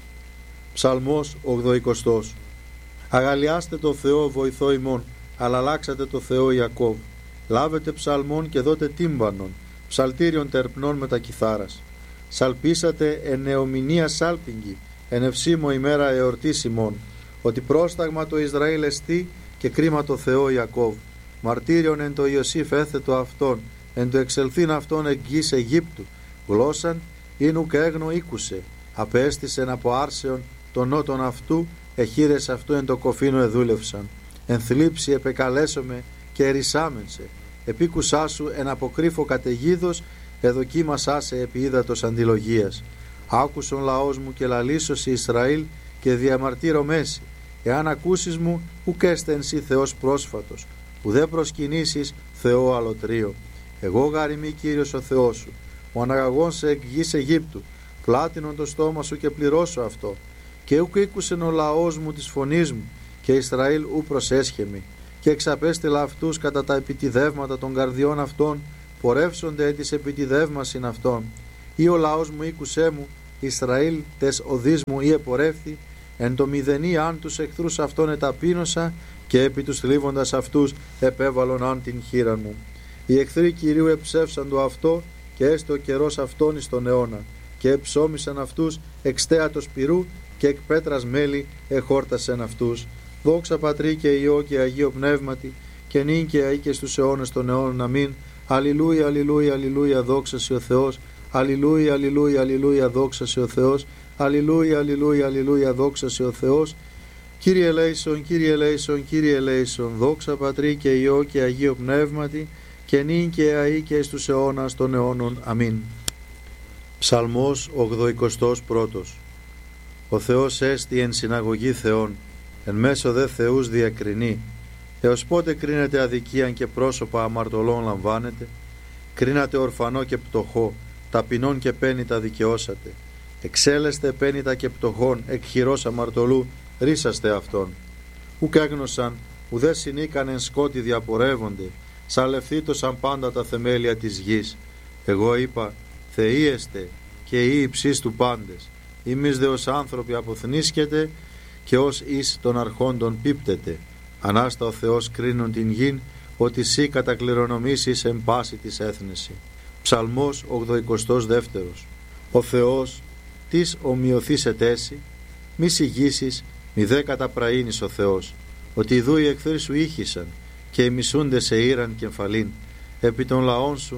B: Ψαλμός ογδοηκοστός. Αγαλιάστε το Θεό βοηθό ημών, αλλά αλλάξατε το Θεό Ιακώβ. Λάβετε ψαλμών και δώτε τύμπανον, ψαλτήριον τερπνών με τα κιθάρας. Σαλπίσατε εν νεομηνία σάλπιγγι, εν ευσήμω ημέρα εορτής ημών, ότι πρόσταγμα το Ισραήλ εστί και κρίμα το Θεό Ιακώβ. Μαρτύριον εν το Ιωσήφ έθετο αυτόν, εν το εξελθήν αυτόν εκ γης Αιγύπτου. Γλώσσαν ίνουκ έγνο ήκουσε, απέστησεν από άρσεων των νότων αυτού, εχείρες αυτού εν το κοφίνο εδούλευσαν. Εν θλίψη επεκαλέσομαι και ερησάμενσε, επίκουσά σου εν αποκρύφω καταιγίδος, εδοκίμασά σε επί ύδατος αντιλογίας. Άκουσον λαός μου και λαλήσωση Ισραήλ και διαμαρτύρω μέση. Εάν ακούσεις μου, ουκ έστε εν σύ Θεός πρόσφατος, ουδέ προσκυνήσεις Θεό αλωτρίο. Εγώ γαριμί Κύριος ο Θεός σου, ο αναγαγών σε εκ γης Αιγύπτου, πλάτινον το στόμα σου και πληρώσω αυτό. Και ουκ ήκουσεν ο λαός μου της φωνής μου, και Ισραήλ ου προσέσχεμη. Και εξαπέστειλα αυτούς κατά τα επιτιδεύματα των καρδιών αυτών, πορεύσονται έτης επιτιδεύμασιν αυτών. Ή ο λαός μου ήκουσέ μου, Ισραήλ τες οδείς μου ή επορεύθη, εν το μηδενή αν τους εχθρούς αυτών εταπείνωσα, και επί τους θλίβοντας αυτούς επέβαλον αν την χείρα μου. Οι εχθροί Κυρίου εψεύσαν το αυτό, και έστω ο καιρός αυτόν εις τον αιώνα, και εψώμησαν αυτούς εξτέατος πυρού, και εκ πέτρας μέλη εχόρτασεν αυτούς. Δόξα Πατρί και Υιό και Αγίο Πνεύματι, και νυν και αεί και στους αιώνες των αιώνων. Αμήν. Αλληλούια, αλληλούια, αλληλούια, δόξα σε ο Θεός. Αλληλούια, αλληλούια, αλληλούια, δόξα σε ο Θεός. Αλληλούια, αλληλούια, αλληλούια, δόξα σε ο Θεός. Κύριε ελέησον, Κύριε ελέησον, Κύριε ελέησον, δόξα Πατρί και Υιό και Αγίο Πνεύματι, και νυν και αεί και στους αιώνας των αιώνων. Αμήν. Ψαλμός ογδοηκοστός πρώτος. Ο Θεός έστι εν συναγωγή Θεών, εν μέσω δε Θεούς διακρινεί. Έως πότε κρίνεται αδικίαν και πρόσωπα αμαρτωλών λαμβάνετε? Κρίνατε ορφανό και πτωχό, ταπεινών και πένητα δικαιώσατε. Εξέλεστε πένητα και πτωχών, εκ χειρός αμαρτωλού ρίσαστε αυτόν. Ουκ έγνωσαν, ουδέ συνήκαν εν σκότη διαπορεύονται, σαλευθήτωσαν πάντα τα θεμέλια της γης. Εγώ είπα, Θεοί εστε και οι υψείς του πάντες. Εμείς δε ως άνθρωποι αποθνίσκετε και ως εις των αρχόντων πίπτετε. Ανάστα ο Θεός κρίνον την γην, ότι σύ κατακληρονομήσεις εν πάση της έθνεση. Ψαλμός ογδοηκοστός δεύτερος. Ο Θεός της ομοιωθείς ετέσι, μη συγγύσεις, μη δε καταπραήνεις ο Θεός, ότι ιδού οι εχθροί σου ήχησαν και οι μισούνται σε ήραν κεφαλήν. Επί των λαών σου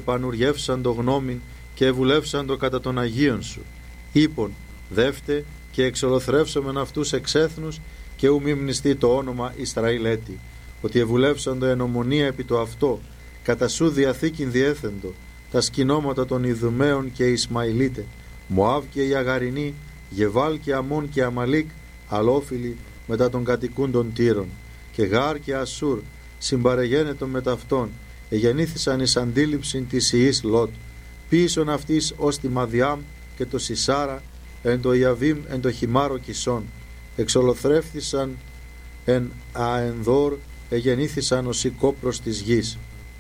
B: κατεπανουριεύσαν το γνώμην και ευουλεύσαν το κατά των Αγίων σου. Είπον, δεύτε και εξολοθρεύσομεν αυτούς εξ έθνους, και ου μη μνηστεί το όνομα Ισραήλ έτη, ότι ευουλεύσαντο εν ομονία επί το αυτό, κατά σου διαθήκην διέθεντο, τα σκηνώματα των Ιδουμαίων και Ισμαηλίτε, Μωάβ και οι Αγαρινοί, Γεβάλ και Αμών και Αμαλίκ, αλόφιλοι μετά των κατοικούντων Τύρων, και Γάρ και Ασούρ, συμπαρεγένετον με ταυτόν, εγεννήθησαν εις αντίληψην της ιής Λότ, πίσω αυτής ως τη Μαδιάμ και το Σισάρα, εν το Ιαβίμ εν το Χιμάρο Κισόν, εξολοθρεύθησαν εν Αενδόρ, εγεννήθησαν ως η κόπρος της γης.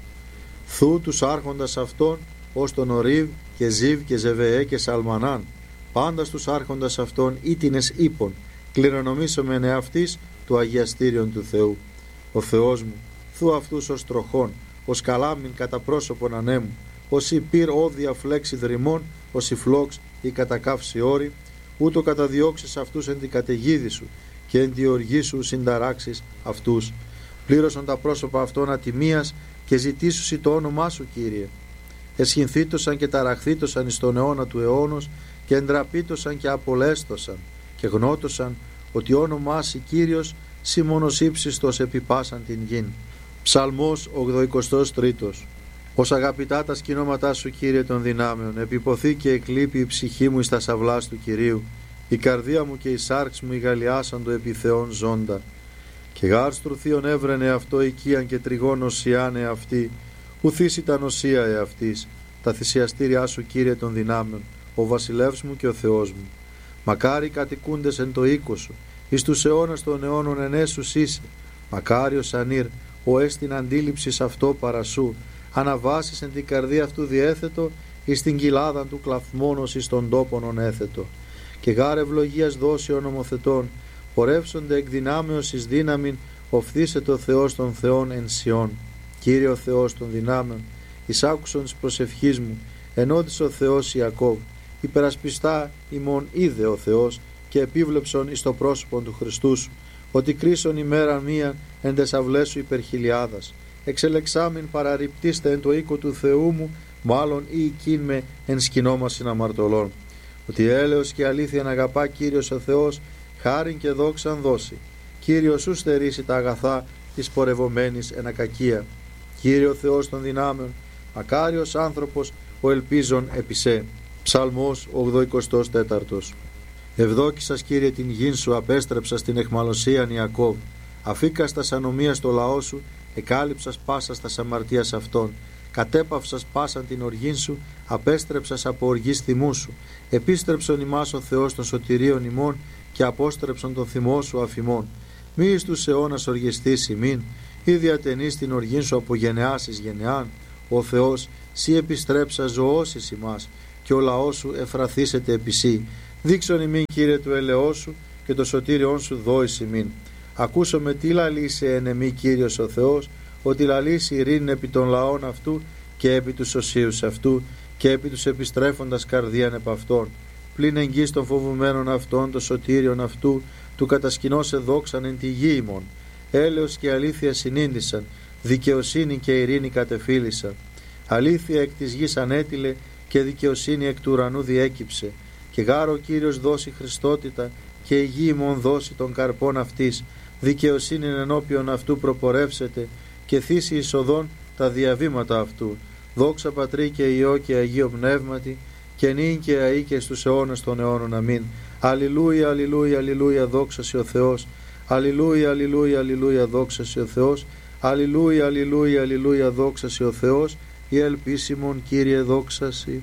B: Θου τους άρχοντας αυτών ως τον Ορίβ και Ζίβ και Ζεβεέ και Σαλμανάν, πάντα στους άρχοντας αυτών ήτινες ύπων, κληρονομήσομεν εαυτής του αγιαστήριον του Θεού. Ο Θεός μου, θου αυτούς ως τροχών, ως καλάμιν κατά πρόσωπον ανέμου, ως η πυρ όδια φλέξη δρυμών, ως η φλόξ ή κατακαύση όρη, ούτω καταδιώξεις αυτούς εν την καταιγίδη σου και εν τη οργή σου συνταράξεις αυτούς. Πλήρωσαν τα πρόσωπα αυτών ατιμίας και ζητήσουσι το όνομά σου, Κύριε. Εσχυνθήτωσαν και ταραχθήτωσαν εις τον αιώνα του αιώνος και εντραπήτωσαν και απολέστωσαν και γνώτωσαν ότι όνομά σοι Κύριος σοι μόνος ύψιστος επιπάσαν την γην. Ψαλμός ογδοηκοστός τρίτος. Ως αγαπητά τα σκηνώματά σου, Κύριε των δυνάμεων, επιποθεί και εκλείπει η ψυχή μου εις τα σαυλάς του Κυρίου, η καρδία μου και η σάρξ μου ηγαλιάσαντο επί Θεών ζώντα. Και γάρ στρουθίον έβρενε αυτό οικίαν και τριγών οσιάνε αυτή, ουθείς ήταν οσία εαυτής, τα θυσιαστήριά σου, Κύριε των δυνάμεων, ο βασιλεύς μου και ο Θεός μου. Μακάρι κατοικούντες εν το οίκο σου, εις τους αιώνας των αιώνων ενέσους είσαι. Μακάριος ανήρ, ο έστιν αντίληψης αυτό παρασού, αναβάσεις εν την καρδία αυτού διέθετο, εις την κοιλάδα του κλαθμόνος εις των τόπων έθετο. Και γάρ ευλογίας δόσεων νομοθετών, πορεύσονται εκ δυνάμεως εις δύναμην, οφθήσε το Θεός των Θεών εν Σιών. Κύριε ο Θεός των δυνάμεων, εις άκουσον της προσευχής μου, ενώδης ο Θεός Ιακώβ, υπερασπιστά ημών είδε ο Θεός και επίβλεψον εις το πρόσωπον του Χριστού σου, ότι κρίσον ημέρα μία εν τες αυλές σου υπερχιλιάδας. Εξελεξάμην παραρριπτήστε εν το οίκο του Θεού μου, μάλλον ή οικίν με εν σκηνόμασιν αμαρτωλών. Ότι έλεος και αλήθεια να αγαπά Κύριος ο Θεός, χάριν και δόξαν δώσει. Κύριος σου στερήσει τα αγαθά της πορευομένης εν ακακία. Κύριε ο Θεός των δυνάμεων, μακάριος άνθρωπος ο ελπίζων επισέ. Ψαλμός ογδοηκοστός τέταρτος. Ευδόκησας, Κύριε, την γην σου, απέστρεψας την εχμαλωσίαν Ιακώβ. Αφήκας τας ανομίας το λαό σου, εκάλυψας πάσας τας αμαρτίας αυτών. Κατέπαυσας πάσαν την οργήν σου, απέστρεψας από οργής θυμού σου. Επίστρεψον ημάς ο Θεός των σωτηρίων ημών και απόστρεψον τον θυμό σου αφημών. Μη εις τους αιώνας οργιστείς ημίν, ή διατενείς την οργήν σου από γενεάς εις γενεάν. Ο Θεός, σύ επιστρέψα ζωώσεις ημάς, και ο λαός σου εφραθήσεται επί σύ. Δείξον ημίν, Κύριε, του ελεός σου και το σωτήριόν σου δόης ημίν. Ακούσομαι τι λαλήσει εν εμή, Κύριος ο Θεός, ότι λαλήσει ειρήνη επί των λαών αυτού και επί τους οσίους αυτού και επί τους επιστρέφοντας καρδίαν επ' αυτών. Πλην εγγύς των φοβουμένων αυτών, το σωτήριον αυτού, του κατασκηνώσε δόξαν εν τη γη ημών. Έλεος και αλήθεια συνήντησαν, δικαιοσύνη και ειρήνη κατεφύλησαν. Αλήθεια εκ της γης ανέτειλε και δικαιοσύνη εκ του ουρανού διέκυψε. Και γάρο ο Κύριος δώσει χριστότητα και η γη ημών δώσει των καρπών αυτής. Δικαιοσύνη ενώπιον αυτού προπορεύσεται και θύσει εισοδών τα διαβήματα αυτού. Δόξα Πατρί και Υιό και Αγίο Πνεύματι, και νυν και αεί και στους αιώνας των αιώνων. Αμήν. Αλληλούια, αλληλούια, αλληλούια, δόξα σε ο Θεός. Αλληλούια, αλληλούια, αλληλούια, δόξα σε ο Θεός. Αλληλούια, αλληλούια, αλληλούια, δόξα σε ο Θεός. Η ελπίσιμον, Κύριε, δόξα σοι.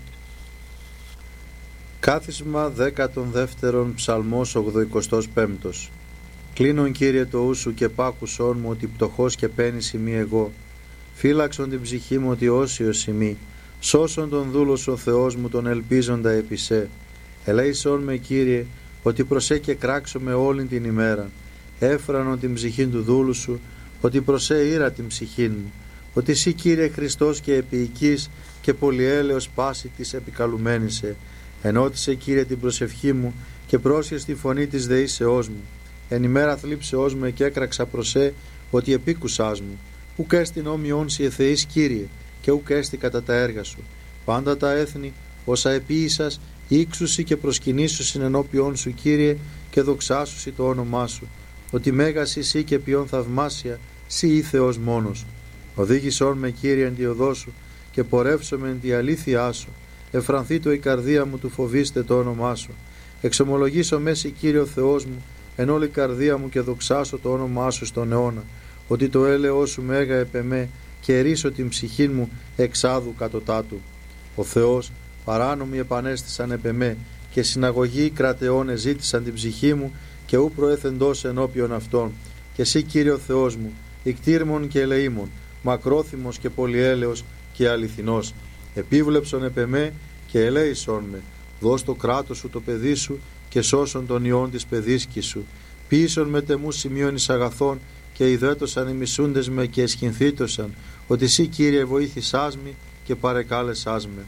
B: Κάθισμα δέκατον δεύτερον, ψαλμός ογδοηκοστός πέμπτος. Κλείνον, Κύριε, το ου σου και πάκουσόν μου, ότι πτωχός και πένης ημί εγώ. Φύλαξον την ψυχή μου, ότι όσιος ημί. Σώσον τον δούλο σου ο Θεός μου, τον ελπίζοντα επί σε. Ελέησόν με, Κύριε, ότι προσέ και κράξω με όλην την ημέρα. Έφρανον την ψυχήν του δούλου σου, ότι προσέ ήρα την ψυχήν μου. Ότι εσύ, Κύριε, Χριστός και επίοικης και πολυέλεος πάση της επικαλουμένησε. Ενώτισε, Κύριε, την προσευχή μου και πρόσχες τη φωνή της δεήσεώς μου. Εν ημέρα θλίψεώς μου και έκραξα προσέ, ότι επίκουσάς μου. Ουκ έστιν όμοιον σοι εθεείς, Κύριε, και ουκ έστι κατά τα έργα σου. Πάντα τα έθνη, όσα επίησας, Ήξουσι και προσκυνήσουσιν ενώπιον σου, Κύριε, και δοξάσουσι το όνομά σου, ότι μέγας εσύ και ποιον θαυμάσια, σύ ή Θεός μόνος. Οδήγησόν με, Κύριε, εν τη οδό σου, και πορεύσομαι εν τη αλήθειά σου. Εφρανθεί το η καρδία μου του φοβήστε το όνομά σου. Εξομολογήσω μέση, Κύριε ο Θεός μου, εν όλη η καρδία μου, και δοξάσω το όνομά σου στον αιώνα, ότι το έλεος σου μέγα επεμέ, και ρίσω την ψυχή μου εξάδου κατωτάτου. Ο Θεός παράνομοι επανέστησαν επεμέ, και συναγωγοί κρατεώνε ζήτησαν την ψυχή μου, και ου προέθεντος ενώπιον αυτών. Και εσύ, Κύριε ο Θεός μου, ικτήρμον και ελεήμον, μακρόθυμος και πολυέλεος και αληθινός, επίβλεψον επεμέ και ελέησον με. Δώσ' το κράτος σου το παιδί σου, και σώσον τον ιόν της παιδίσκης σου. Ποιήσον με τεμούς σημείων εις αγαθών, και ιδέτωσαν οι μισούντες με και εσχυνθήτωσαν, ότι εσύ, Κύριε, βοήθησάς με και παρεκάλεσάς με.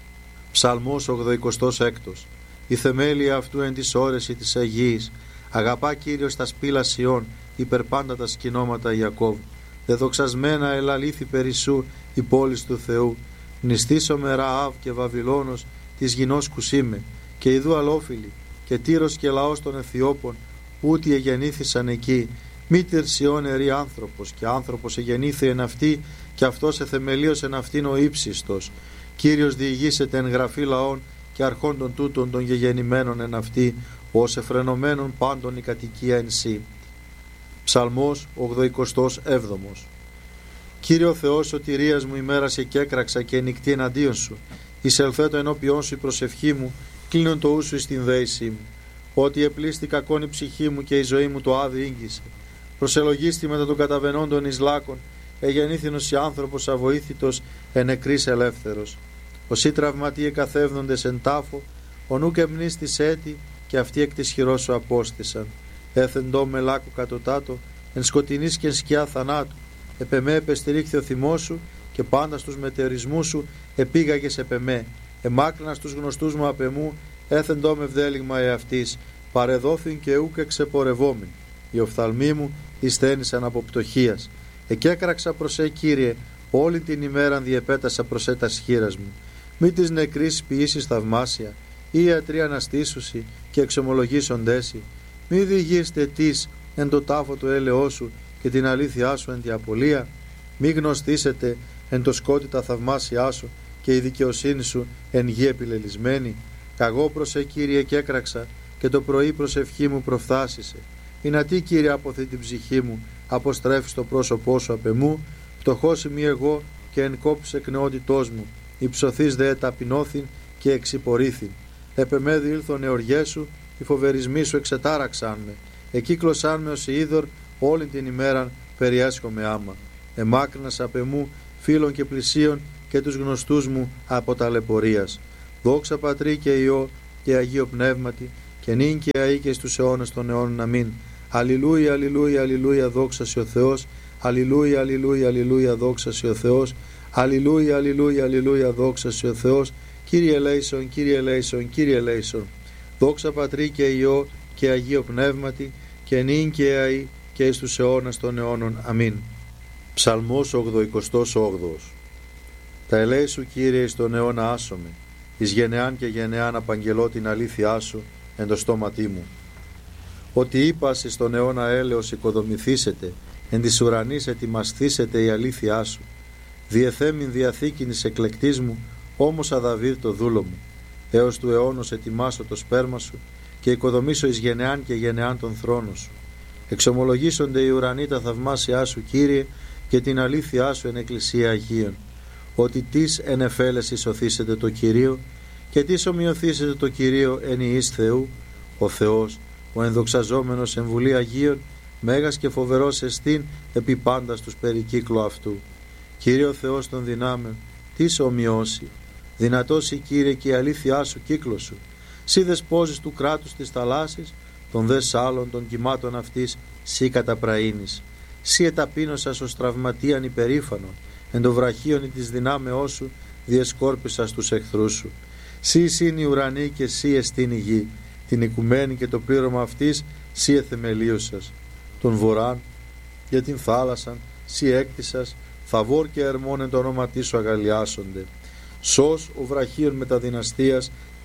B: Ψαλμός ογδοηκοστός έκτος. Η θεμέλια αυτού εν της όρεση της Αγίης. Αγαπά, Κύριος, τα σπήλα Σιών, υπερπάντα τα σκηνώματα Ιακώβ. Δεδοξασμένα ελαλήθη περισσού η πόλης του Θεού. Νηστήσω με Ραάβ και Βαβυλώνος της γινός κουσίμε, και ιδού αλόφιλοι, και Τύρος και λαός των Αιθιώπων, ούτι εγεννήθησαν εκεί. Μήτερ Σιών ερή άνθρωπος, και άνθρωπος εγεννήθη εν αυτή, και αυτός εθεμελίως εν αυτήν ο ύψιστος. Κύριος διηγήσεται εν γραφή λαών, και αρχών των τούτων των γεγεννημένων εν αυτή, ως εφρενωμένων πάντων η κατοικία εν σύ. Ψαλμός ογδοηκοστός έβδομος. Κύριε ο Θεός σωτηρίας μου, ημέρασε και έκραξα και νυχτή εναντίον σου. Εισελθέτω ενώπιόν σου η προσευχή μου, κλείνον το ούσου εις την δέησή μου. Ότι επλήστη κακόν η ψυχή μου, και η ζωή μου το άδει ήγγισε. Προσελογίστη μετά των καταβενόντων εις λάκων, εγεννήθηνος η άνθρωπος αβοήθητος, εν νεκρής ελεύθερος. Όσοι τραυματίε καθεύδοντες εν τάφο, ο νουκ εμνίστης έτη, και αυτοί εκ της χειρός σου απόστησαν. Έθεντό με λάκου κατωτάτο, εν σκοτεινής και εν σκιά θανάτου. Επεμέ επεστηρίχθη ο θυμός σου, και πάντα στους μετεωρισμούς σου επήγαγες επεμέ. Εμάκρινα στους γνωστούς μου απεμού, έθεντό με βδέλιγμα εαυτής. Παρεδόθην και ούκ εξεπορευόμην. Οι οφθαλμοί μου εισθένησαν από πτωχίας. Εκέκραξα προς σε, Κύριε, όλη την ημέραν διεπέτασα προς σε τας χείρας μου. Μη της νεκρής ποιήσεις θαυμάσια, ή ιατροί αναστήσουσι και εξομολογήσοντέσι. Μη διηγείστε τις εν το τάφο του έλεος σου, και την αλήθειά σου εν τη απολία. Μη γνωστήσετε εν το σκότι τα θαυμάσια σου, και η δικαιοσύνη σου εν γη επιλελισμένη. Καγώ προς σε, Κύριε, και έκραξα, και το πρωί προσευχή μου προφθάσισε. Ινατί, Κύριε, αποθεί την ψυχή μου, αποστρέφεις το πρόσωπό σου απ' εμού. Πτωχός ημί εγώ, και εν κόπης εκ νεότητός μου. Υψωθείς δε ταπεινώθην και εξυπορήθην. Επεμέδι ήλθον εωργές σου, οι φοβερισμοί σου εξετάραξαν με. Εκύκλωσάν με ως είδωρ, όλη την ημέραν περιέσχομαι άμα. Εμάκρυνας απ' εμού φίλων και πλησίων, και τους γνωστούς μου από ταλαιπωρίας. Δόξα Πατρί και Υιό και Αγίο Πνεύματι, και νυν και αεί και στους αιώνας των αιώνων. Αμήν. Αλληλούια, αλληλούια, αλληλούια, δόξα σε ο Θεός. Αλληλούια, αλληλούια, αλληλούια, δόξα σε ο Θεός. Αλληλούια, αλληλούια, αλληλούια, δόξα σε ο Θεός. Κύριε ελέησον, Κύριε ελέησον, Κύριε ελέησον. Δόξα Πατρί και Υιό και Αγίο Πνεύματι, και νυν και αεί και εις τους αιώνας των αιώνων. Αμήν. Ψαλμός ογδοηκοστός όγδοος. Τα ελέη σου, Κύριε, εις τον αιώνα άσομαι, εις γενεάν και γενεάν απαγγελώ την αλήθειά σου εν το στόματί μου. Ότι είπας εις τον αιώνα έλεος οικοδομηθήσετε, εν της ουρανής ετοιμασθήσετε η αλήθειά σου. Διεθέμην διαθήκην εις εκλεκτής μου, όμως αδαβήρ το δούλο μου. Έως του αιώνος ετοιμάσω το σπέρμα σου, και οικοδομήσω εις γενεάν και γενεάν τον θρόνο σου. Εξομολογήσονται οι ουρανοί τα θαυμάσια σου, Κύριε, και την αλήθειά σου εν εκκλησία Αγίων. Ότι τις εν εφέλεση σωθήσετε το Κυρίο, και τις ομοιωθήσετε το Κυρίο εν ιής Θεού. Ο Θεός, ο ενδοξαζόμενος εν βουλή Αγίων, μέγας και φοβερός εστίν επί πάντα στους περικύκλου αυτού. Κύριε ο Θεός των δυνάμεων, τις ομοιώσει. Δυνατός η, Κύριε, και η αλήθειά σου κύκλο σου. Σύ δεσπόζεις του κράτους της θαλάσσης, των δε σάλων των κυμάτων αυτής, σύ καταπραήνεις. Σύ εταπείνωσας ως τραυματίαν υπερήφανον, εν το βραχίον της δυνάμεώς σου διεσκόρπισας τους εχθρούς σου. Σύ εισήν η ουρανή και σύ εστίν η γη, την οικουμένη και το πλήρωμα αυτής σύ εθεμελίωσας. Τον βοράν για την θάλασσαν σύ έκτισας, θαβόρ και ερμόν εν το όνομα σου αγαλιάσονται. Σως ο βραχίων μεταδυναστείας,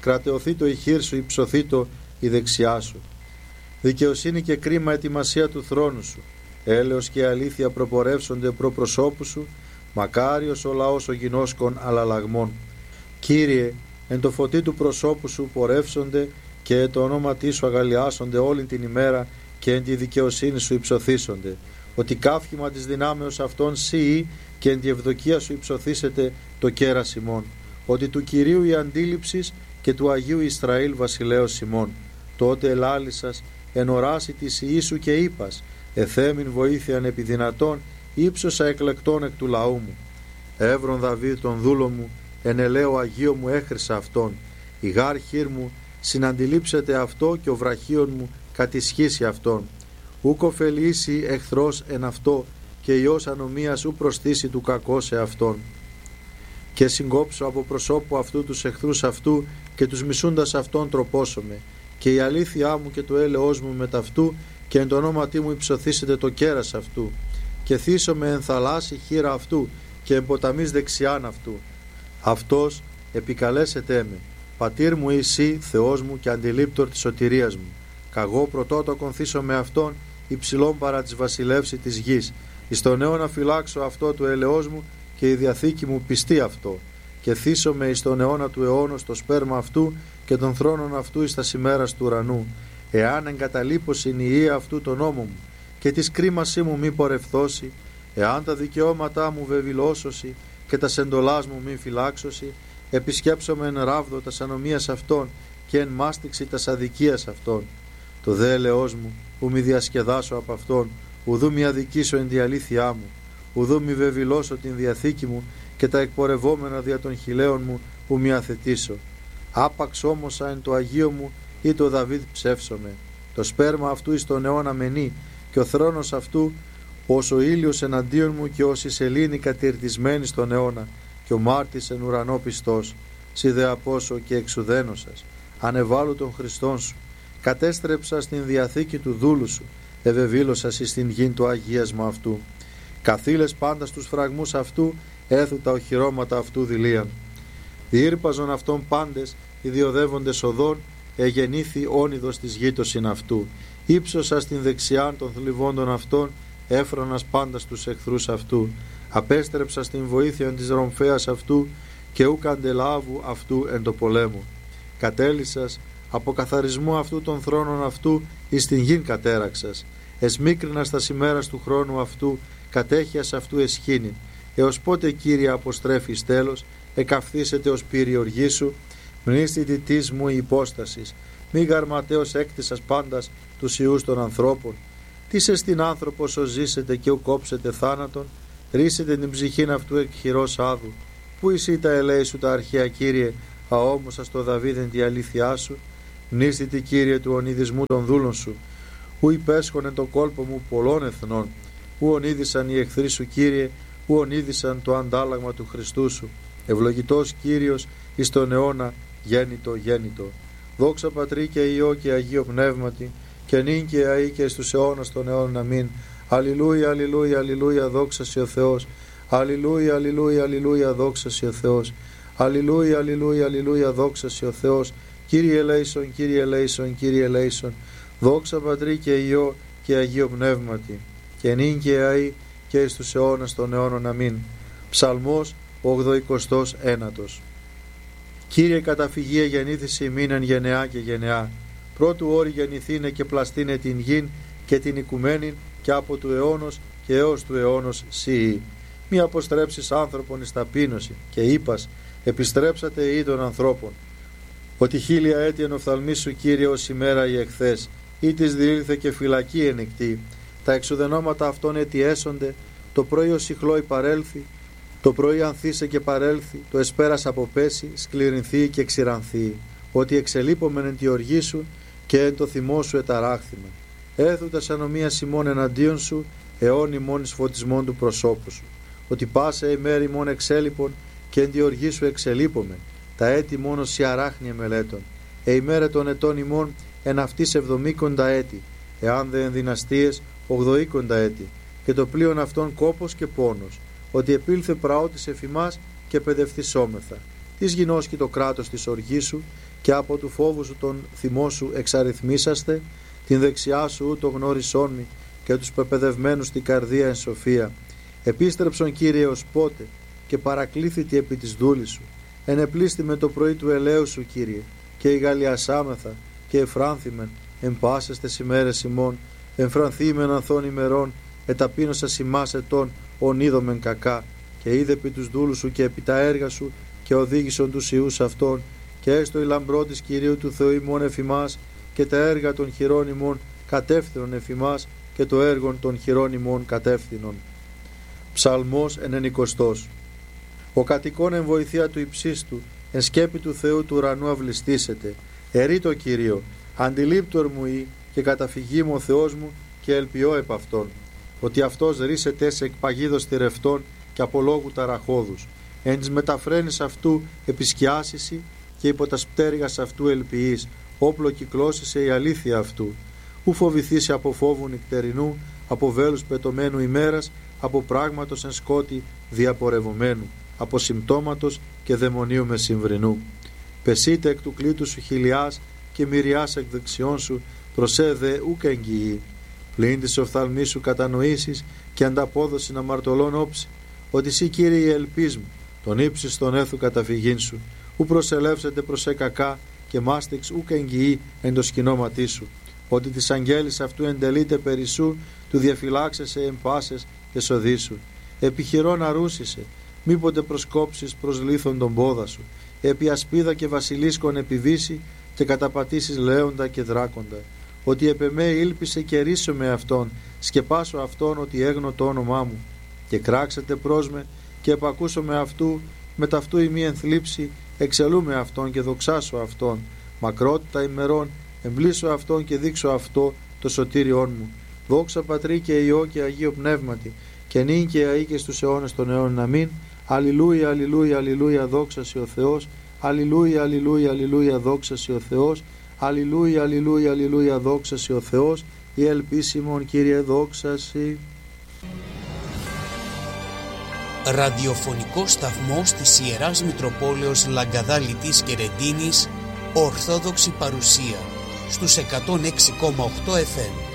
B: κρατεωθεί το η χείρ σου, υψωθεί το η δεξιά σου. Δικαιοσύνη και κρίμα ετοιμασία του θρόνου σου, έλεος και αλήθεια προπορεύσονται προ προσώπου σου, μακάριος ο λαός ο γινώσκων αλλαλαγμών. Κύριε, εν το φωτί του προσώπου σου πορεύσονται και το ονόματί σου αγαλιάσονται όλη την ημέρα και εν τη δικαιοσύνη σου υψωθήσονται. Ότι κάφημα της δυνάμεως αυτών σύ και εν τη ευδοκία σου υψωθήσετε το κέρας ημών. Ότι του Κυρίου η αντίληψης και του Αγίου Ισραήλ βασιλέως ημών. Τότε ελάλησας εν οράση της Ιησού και είπας, εθέμην βοήθειαν επί δυνατών, ύψωσα εκλεκτών εκ του λαού μου. Εύρον Δαβίδ τον δούλο μου, εν ελαίο Αγίο μου έχρισα αυτόν. Η γάρ χείρ μου συναντιλήψεται αυτό και ο βραχίον μου κατησχίσει αυτόν. Ούκ ωφελήσει εχθρός εν αυτό και ιός ανομίας ου προστήσει του κακό σε αυτόν. Και συγκόψω από προσώπου αυτού τους εχθρούς αυτού και τους μισούντας αυτόν τροπώσομαι. Και η αλήθειά μου και το έλεος μου μετ' αυτού και εν το ονόματί μου υψωθήσετε το κέρας αυτού. Και θύσομαι εν θαλάσσι χείρα αυτού και εν ποταμής δεξιάν αυτού. Αυτός επικαλέσετε με, πατήρ μου εσύ, Θεός μου και αντιλήπτορ της σωτηρίας μου. Καγώ πρωτότοκον θύσω με αυτόν, υψηλόν παρά της βασιλεύση της γης. Εις τον αιώνα φυλάξω αυτό του ελεός μου και η διαθήκη μου πιστεί αυτό. Και θύσομαι εις τον αιώνα του αιώνος το σπέρμα αυτού και των θρόνων αυτού εις τα ημέρας του ουρανού. Εάν εγκαταλείπωσιν η ιεία αυτού τον νόμο μου και της κρίμασή μου μη πορευθώσει, εάν τα δικαιώματά μου βεβηλώσωση και τα σεντολάς μου μη φυλάξωση, επισκέψομαι εν ράβδο τας ανομίας αυτών και εν μάστιξη τας αδικίας αυτών. Το δε ελεός μου, ου μη διασκεδάσω από αυτόν, ουδού μη αδικήσω εν τη αλήθειά μου, ουδού μη βεβηλώσω την διαθήκη μου και τα εκπορευόμενα δια των χιλέων μου, ου μη αθετήσω. Άπαξ όμωσα εν το Αγίο μου ή το Δαβίδ ψεύσομαι. Το σπέρμα αυτού εις τον αιώνα μενεί και ο θρόνος αυτού ως ο ήλιος εναντίον μου και ως η σελήνη κατηρτισμένη στον αιώνα και ο μάρτης εν ουρανό πιστός. Σι δε απόσω και εξουδένωσας, ανεβάλλου των Χριστών σου, κατέστρεψα στην διαθήκη του δούλου σου, ευεβήλωσας εις την γην το αγίασμα αυτού. Καθήλες πάντα στους φραγμούς αυτού, έθου τα οχυρώματα αυτού δηλίαν. Διήρπαζον αυτών πάντες, ιδιοδεύοντες οδών, εγεννήθη όνειδος της γήτωσιν αυτού. Ήψωσα στην δεξιάν των θλιβόντων αυτών, έφρονας πάντα στους εχθρούς αυτού. Απέστρεψα στην βοήθεια της ρομφέας αυτού και ου καντελάβου αυτού εν το πολέμου. Κατέλυσας από καθαρισμού αυτού των θρόνων αυτού εις την γην κατέραξας. Εσμίκρινας τα ημέρας του χρόνου αυτού, κατέχειας αυτού εσχήνην. Έως πότε, Κύριε, αποστρέφεις τέλος, εκαυθήσετε ως πυριοργή σου, μνήστη διτής μου η υπόστασης, μη γαρματέως έκτισας πάντας τους ιούς των ανθρώπων. Τι σε στην άνθρωπος ως ζήσετε και ου κόψετε θάνατον, ρίσετε την ψυχήν αυτού εκ χειρός άδου. Πού εσύ τα ελέη σου τα αρχαία, Κύριε, αόμωσα στο Δαβίδεν τη αλήθειά σου, μνήστητη, Κύριε, του ονειδισμού των δούλων σου, ου υπέσχονε το κόλπο μου πολλών εθνών, ου ονείδησαν οι εχθροί σου, Κύριε, ου ονείδησαν το αντάλλαγμα του Χριστού σου. Ευλογητός Κύριος εις τον αιώνα, γέννητο, γέννητο. Δόξα Πατρί και Υιό και Αγίο Πνεύματι, και νυν και αεί και εις τους αιώνας των αιώνων. Αμήν. Αλληλούια, αλληλούια, αλληλούια, δόξα σοι ο Θεός. Αλληλούια, αλληλούια, αλληλούια, δόξα σοι ο Θεός. Αλληλούια, αλληλούια, αλληλούια, δόξα σοι ο Θεός. Κύριε ελέησον, Κύριε ελέησον, Κύριε ελέησον. Δόξα Πατρί και Υιό και Αγίο Πνεύματι, και νυν και αεί και εις τους αιώνας των αιώνων. Αμήν. Ψαλμός ογδοηκοστός ένατος. Κύριε, καταφυγία γεννήθηση ημίν εν γενεά και γενεά. Πρώτου όρη γεννηθήνε και πλαστήνε την γην και την οικουμένην και από του αιώνος και έως του αιώνος σιή. Μη αποστρέψεις άνθρωπον εις ταπείνωση και είπας, επιστρέψατε ή των ανθρώπων. Ότι χίλια έτη εν οφθαλμή σου, Κύριε, ως ημέρα η εχθές, ή της διήλθε και φυλακή ενεκτή. Τα εξουδενώματα αυτών έτη έσονται, το πρωί ως ηχλόι παρέλθει, το πρωί ανθίσε και παρέλθει, το εσπέρας αποπέσει, σκληρινθεί και ξηρανθεί. Ότι εξελείπομεν εν τη οργή σου και εν το θυμό σου εταράχθημε. Έθουτας ανομίας ημών εναντίον σου, αιών ημών εις φωτισμών του προσώπου σου. Ότι πάσε ημέρη ημών εξέλιπων και εν τη οργή σου εξελείπομεν. Τα έτη μόνο σι αράχνια μελέτων. Ε ημέρα των ετών ημών εν αυτής εβδομήκοντα έτη, εάν δε εν δυναστείες ογδοήκοντα έτη, και το πλοίον αυτών κόπος και πόνος. Ότι επήλθε πραότης εφημάς και παιδευθυσόμεθα. της γινώσκει το κράτος της οργής σου, και από του φόβου σου τον θυμό σου εξαριθμίσαστε, την δεξιά σου ούτω γνώρισόν μη, και τους πεπαιδευμένους στην καρδία εν σοφία. Επίστρεψον, Κύριε, ως πότε, και παρακλήθητη επί της δούλης σου. Ενεπλήστη με το πρωί του ελαίου σου, Κύριε, και ηγαλιασάμεθα και εφράνθημεν εν πάσες τες ημέρες ημών, εμφρανθήμεν ανθών ημερών, εταπείνωσας ημάς ετών, ον είδομεν κακά, και είδε επί τους δούλους σου και επί τα έργα σου, και οδήγησον τους ιούς αυτών, και έστω η λαμπρό της Κυρίου του Θεού ημών εφημάς, και τα έργα των χειρών ημών κατεύθυνον εφημάς, και το έργον των χειρών ημών κατεύθυνον. Ψαλμός ενενηκοστός. Ο κατοικών εν βοηθεία του υψίστου, εν σκέπη του Θεού του ουρανού αυλιστήσετε. Ερεί το Κυρίο, αντιλήπτορ μου ή, και καταφυγή μου ο Θεός μου, και ελπιώ επ' αυτόν, ότι αυτός ρίσεται σε εκπαγίδος θηρευτών και από λόγου ταραχώδους. Εν της μεταφραίνης αυτού επισκιάσιση, και υπό τα πτέρυγας αυτού ελπιείς, όπλο κυκλώσισε η αλήθεια αυτού. Ου φοβηθήσει από φόβου νυχτερινού, από βέλους πετωμένου ημέρας, από πράγματος εν σκότη διαπορευωμένου, από συμπτώματος και δαιμονίου μεσημβρινού. Πεσείτε εκ του κλήτου σου χιλιάς, και μυριάς εκ δεξιών σου, προσέ δε ούκ εγγυή. Πλην της οφθαλμής σου κατανοήσεις, και ανταπόδοση να μαρτωλών όψη, ότι εσύ, Κύριε, η ελπίς μου, τον ύψης τον έθου καταφυγήν σου, ου προσελεύσετε προς ε κακά, και μάστηξ ούκ εγγυή εν το σκηνώματί σου, ότι της αγγέλης αυτού εντελείται περισσού, του διαφυλάξεσαι εν πάσες και σοδίσου. Επιχειρών αρούσισε, μήποτε προσκόψεις προς λίθον τον πόδα σου, επί ασπίδα και βασιλίσκον επιβήσει, και καταπατήσεις λέοντα και δράκοντα. Ότι επ' εμέ ήλπισε και ρίσω με αυτόν, σκεπάσω αυτόν ότι έγνω το όνομά μου. Και κράξετε προς με, και επακούσω με αυτού, με ταυτού ημί ενθλίψη, εξελούμε αυτόν και δοξάσω αυτόν. Μακρότητα ημερών, εμπλήσω αυτόν και δείξω αυτό το σωτήριόν μου. Δόξα Πατρί και Υιό και Αγίο Πνεύματι, και νυν και αεί και στους αιώνες των αιώνων. Αμήν. Αλληλούια, αλληλούια, αλληλούια, δόξασι ο Θεός. Αλληλούια, αλληλούια, αλληλούια, δόξασι ο Θεός. Αλληλούια, αλληλούια, αλληλούια, δόξασι ο Θεός. Η ελπίσιμον, Κύριε, δόξασι.
A: Ραδιοφωνικό σταθμός της Ιεράς Μητροπόλεως Λαγκαδά Λιτής και Ρεντίνης, Ορθόδοξη Παρουσία, στους εκατόν έξι κόμμα οκτώ εφ εμ.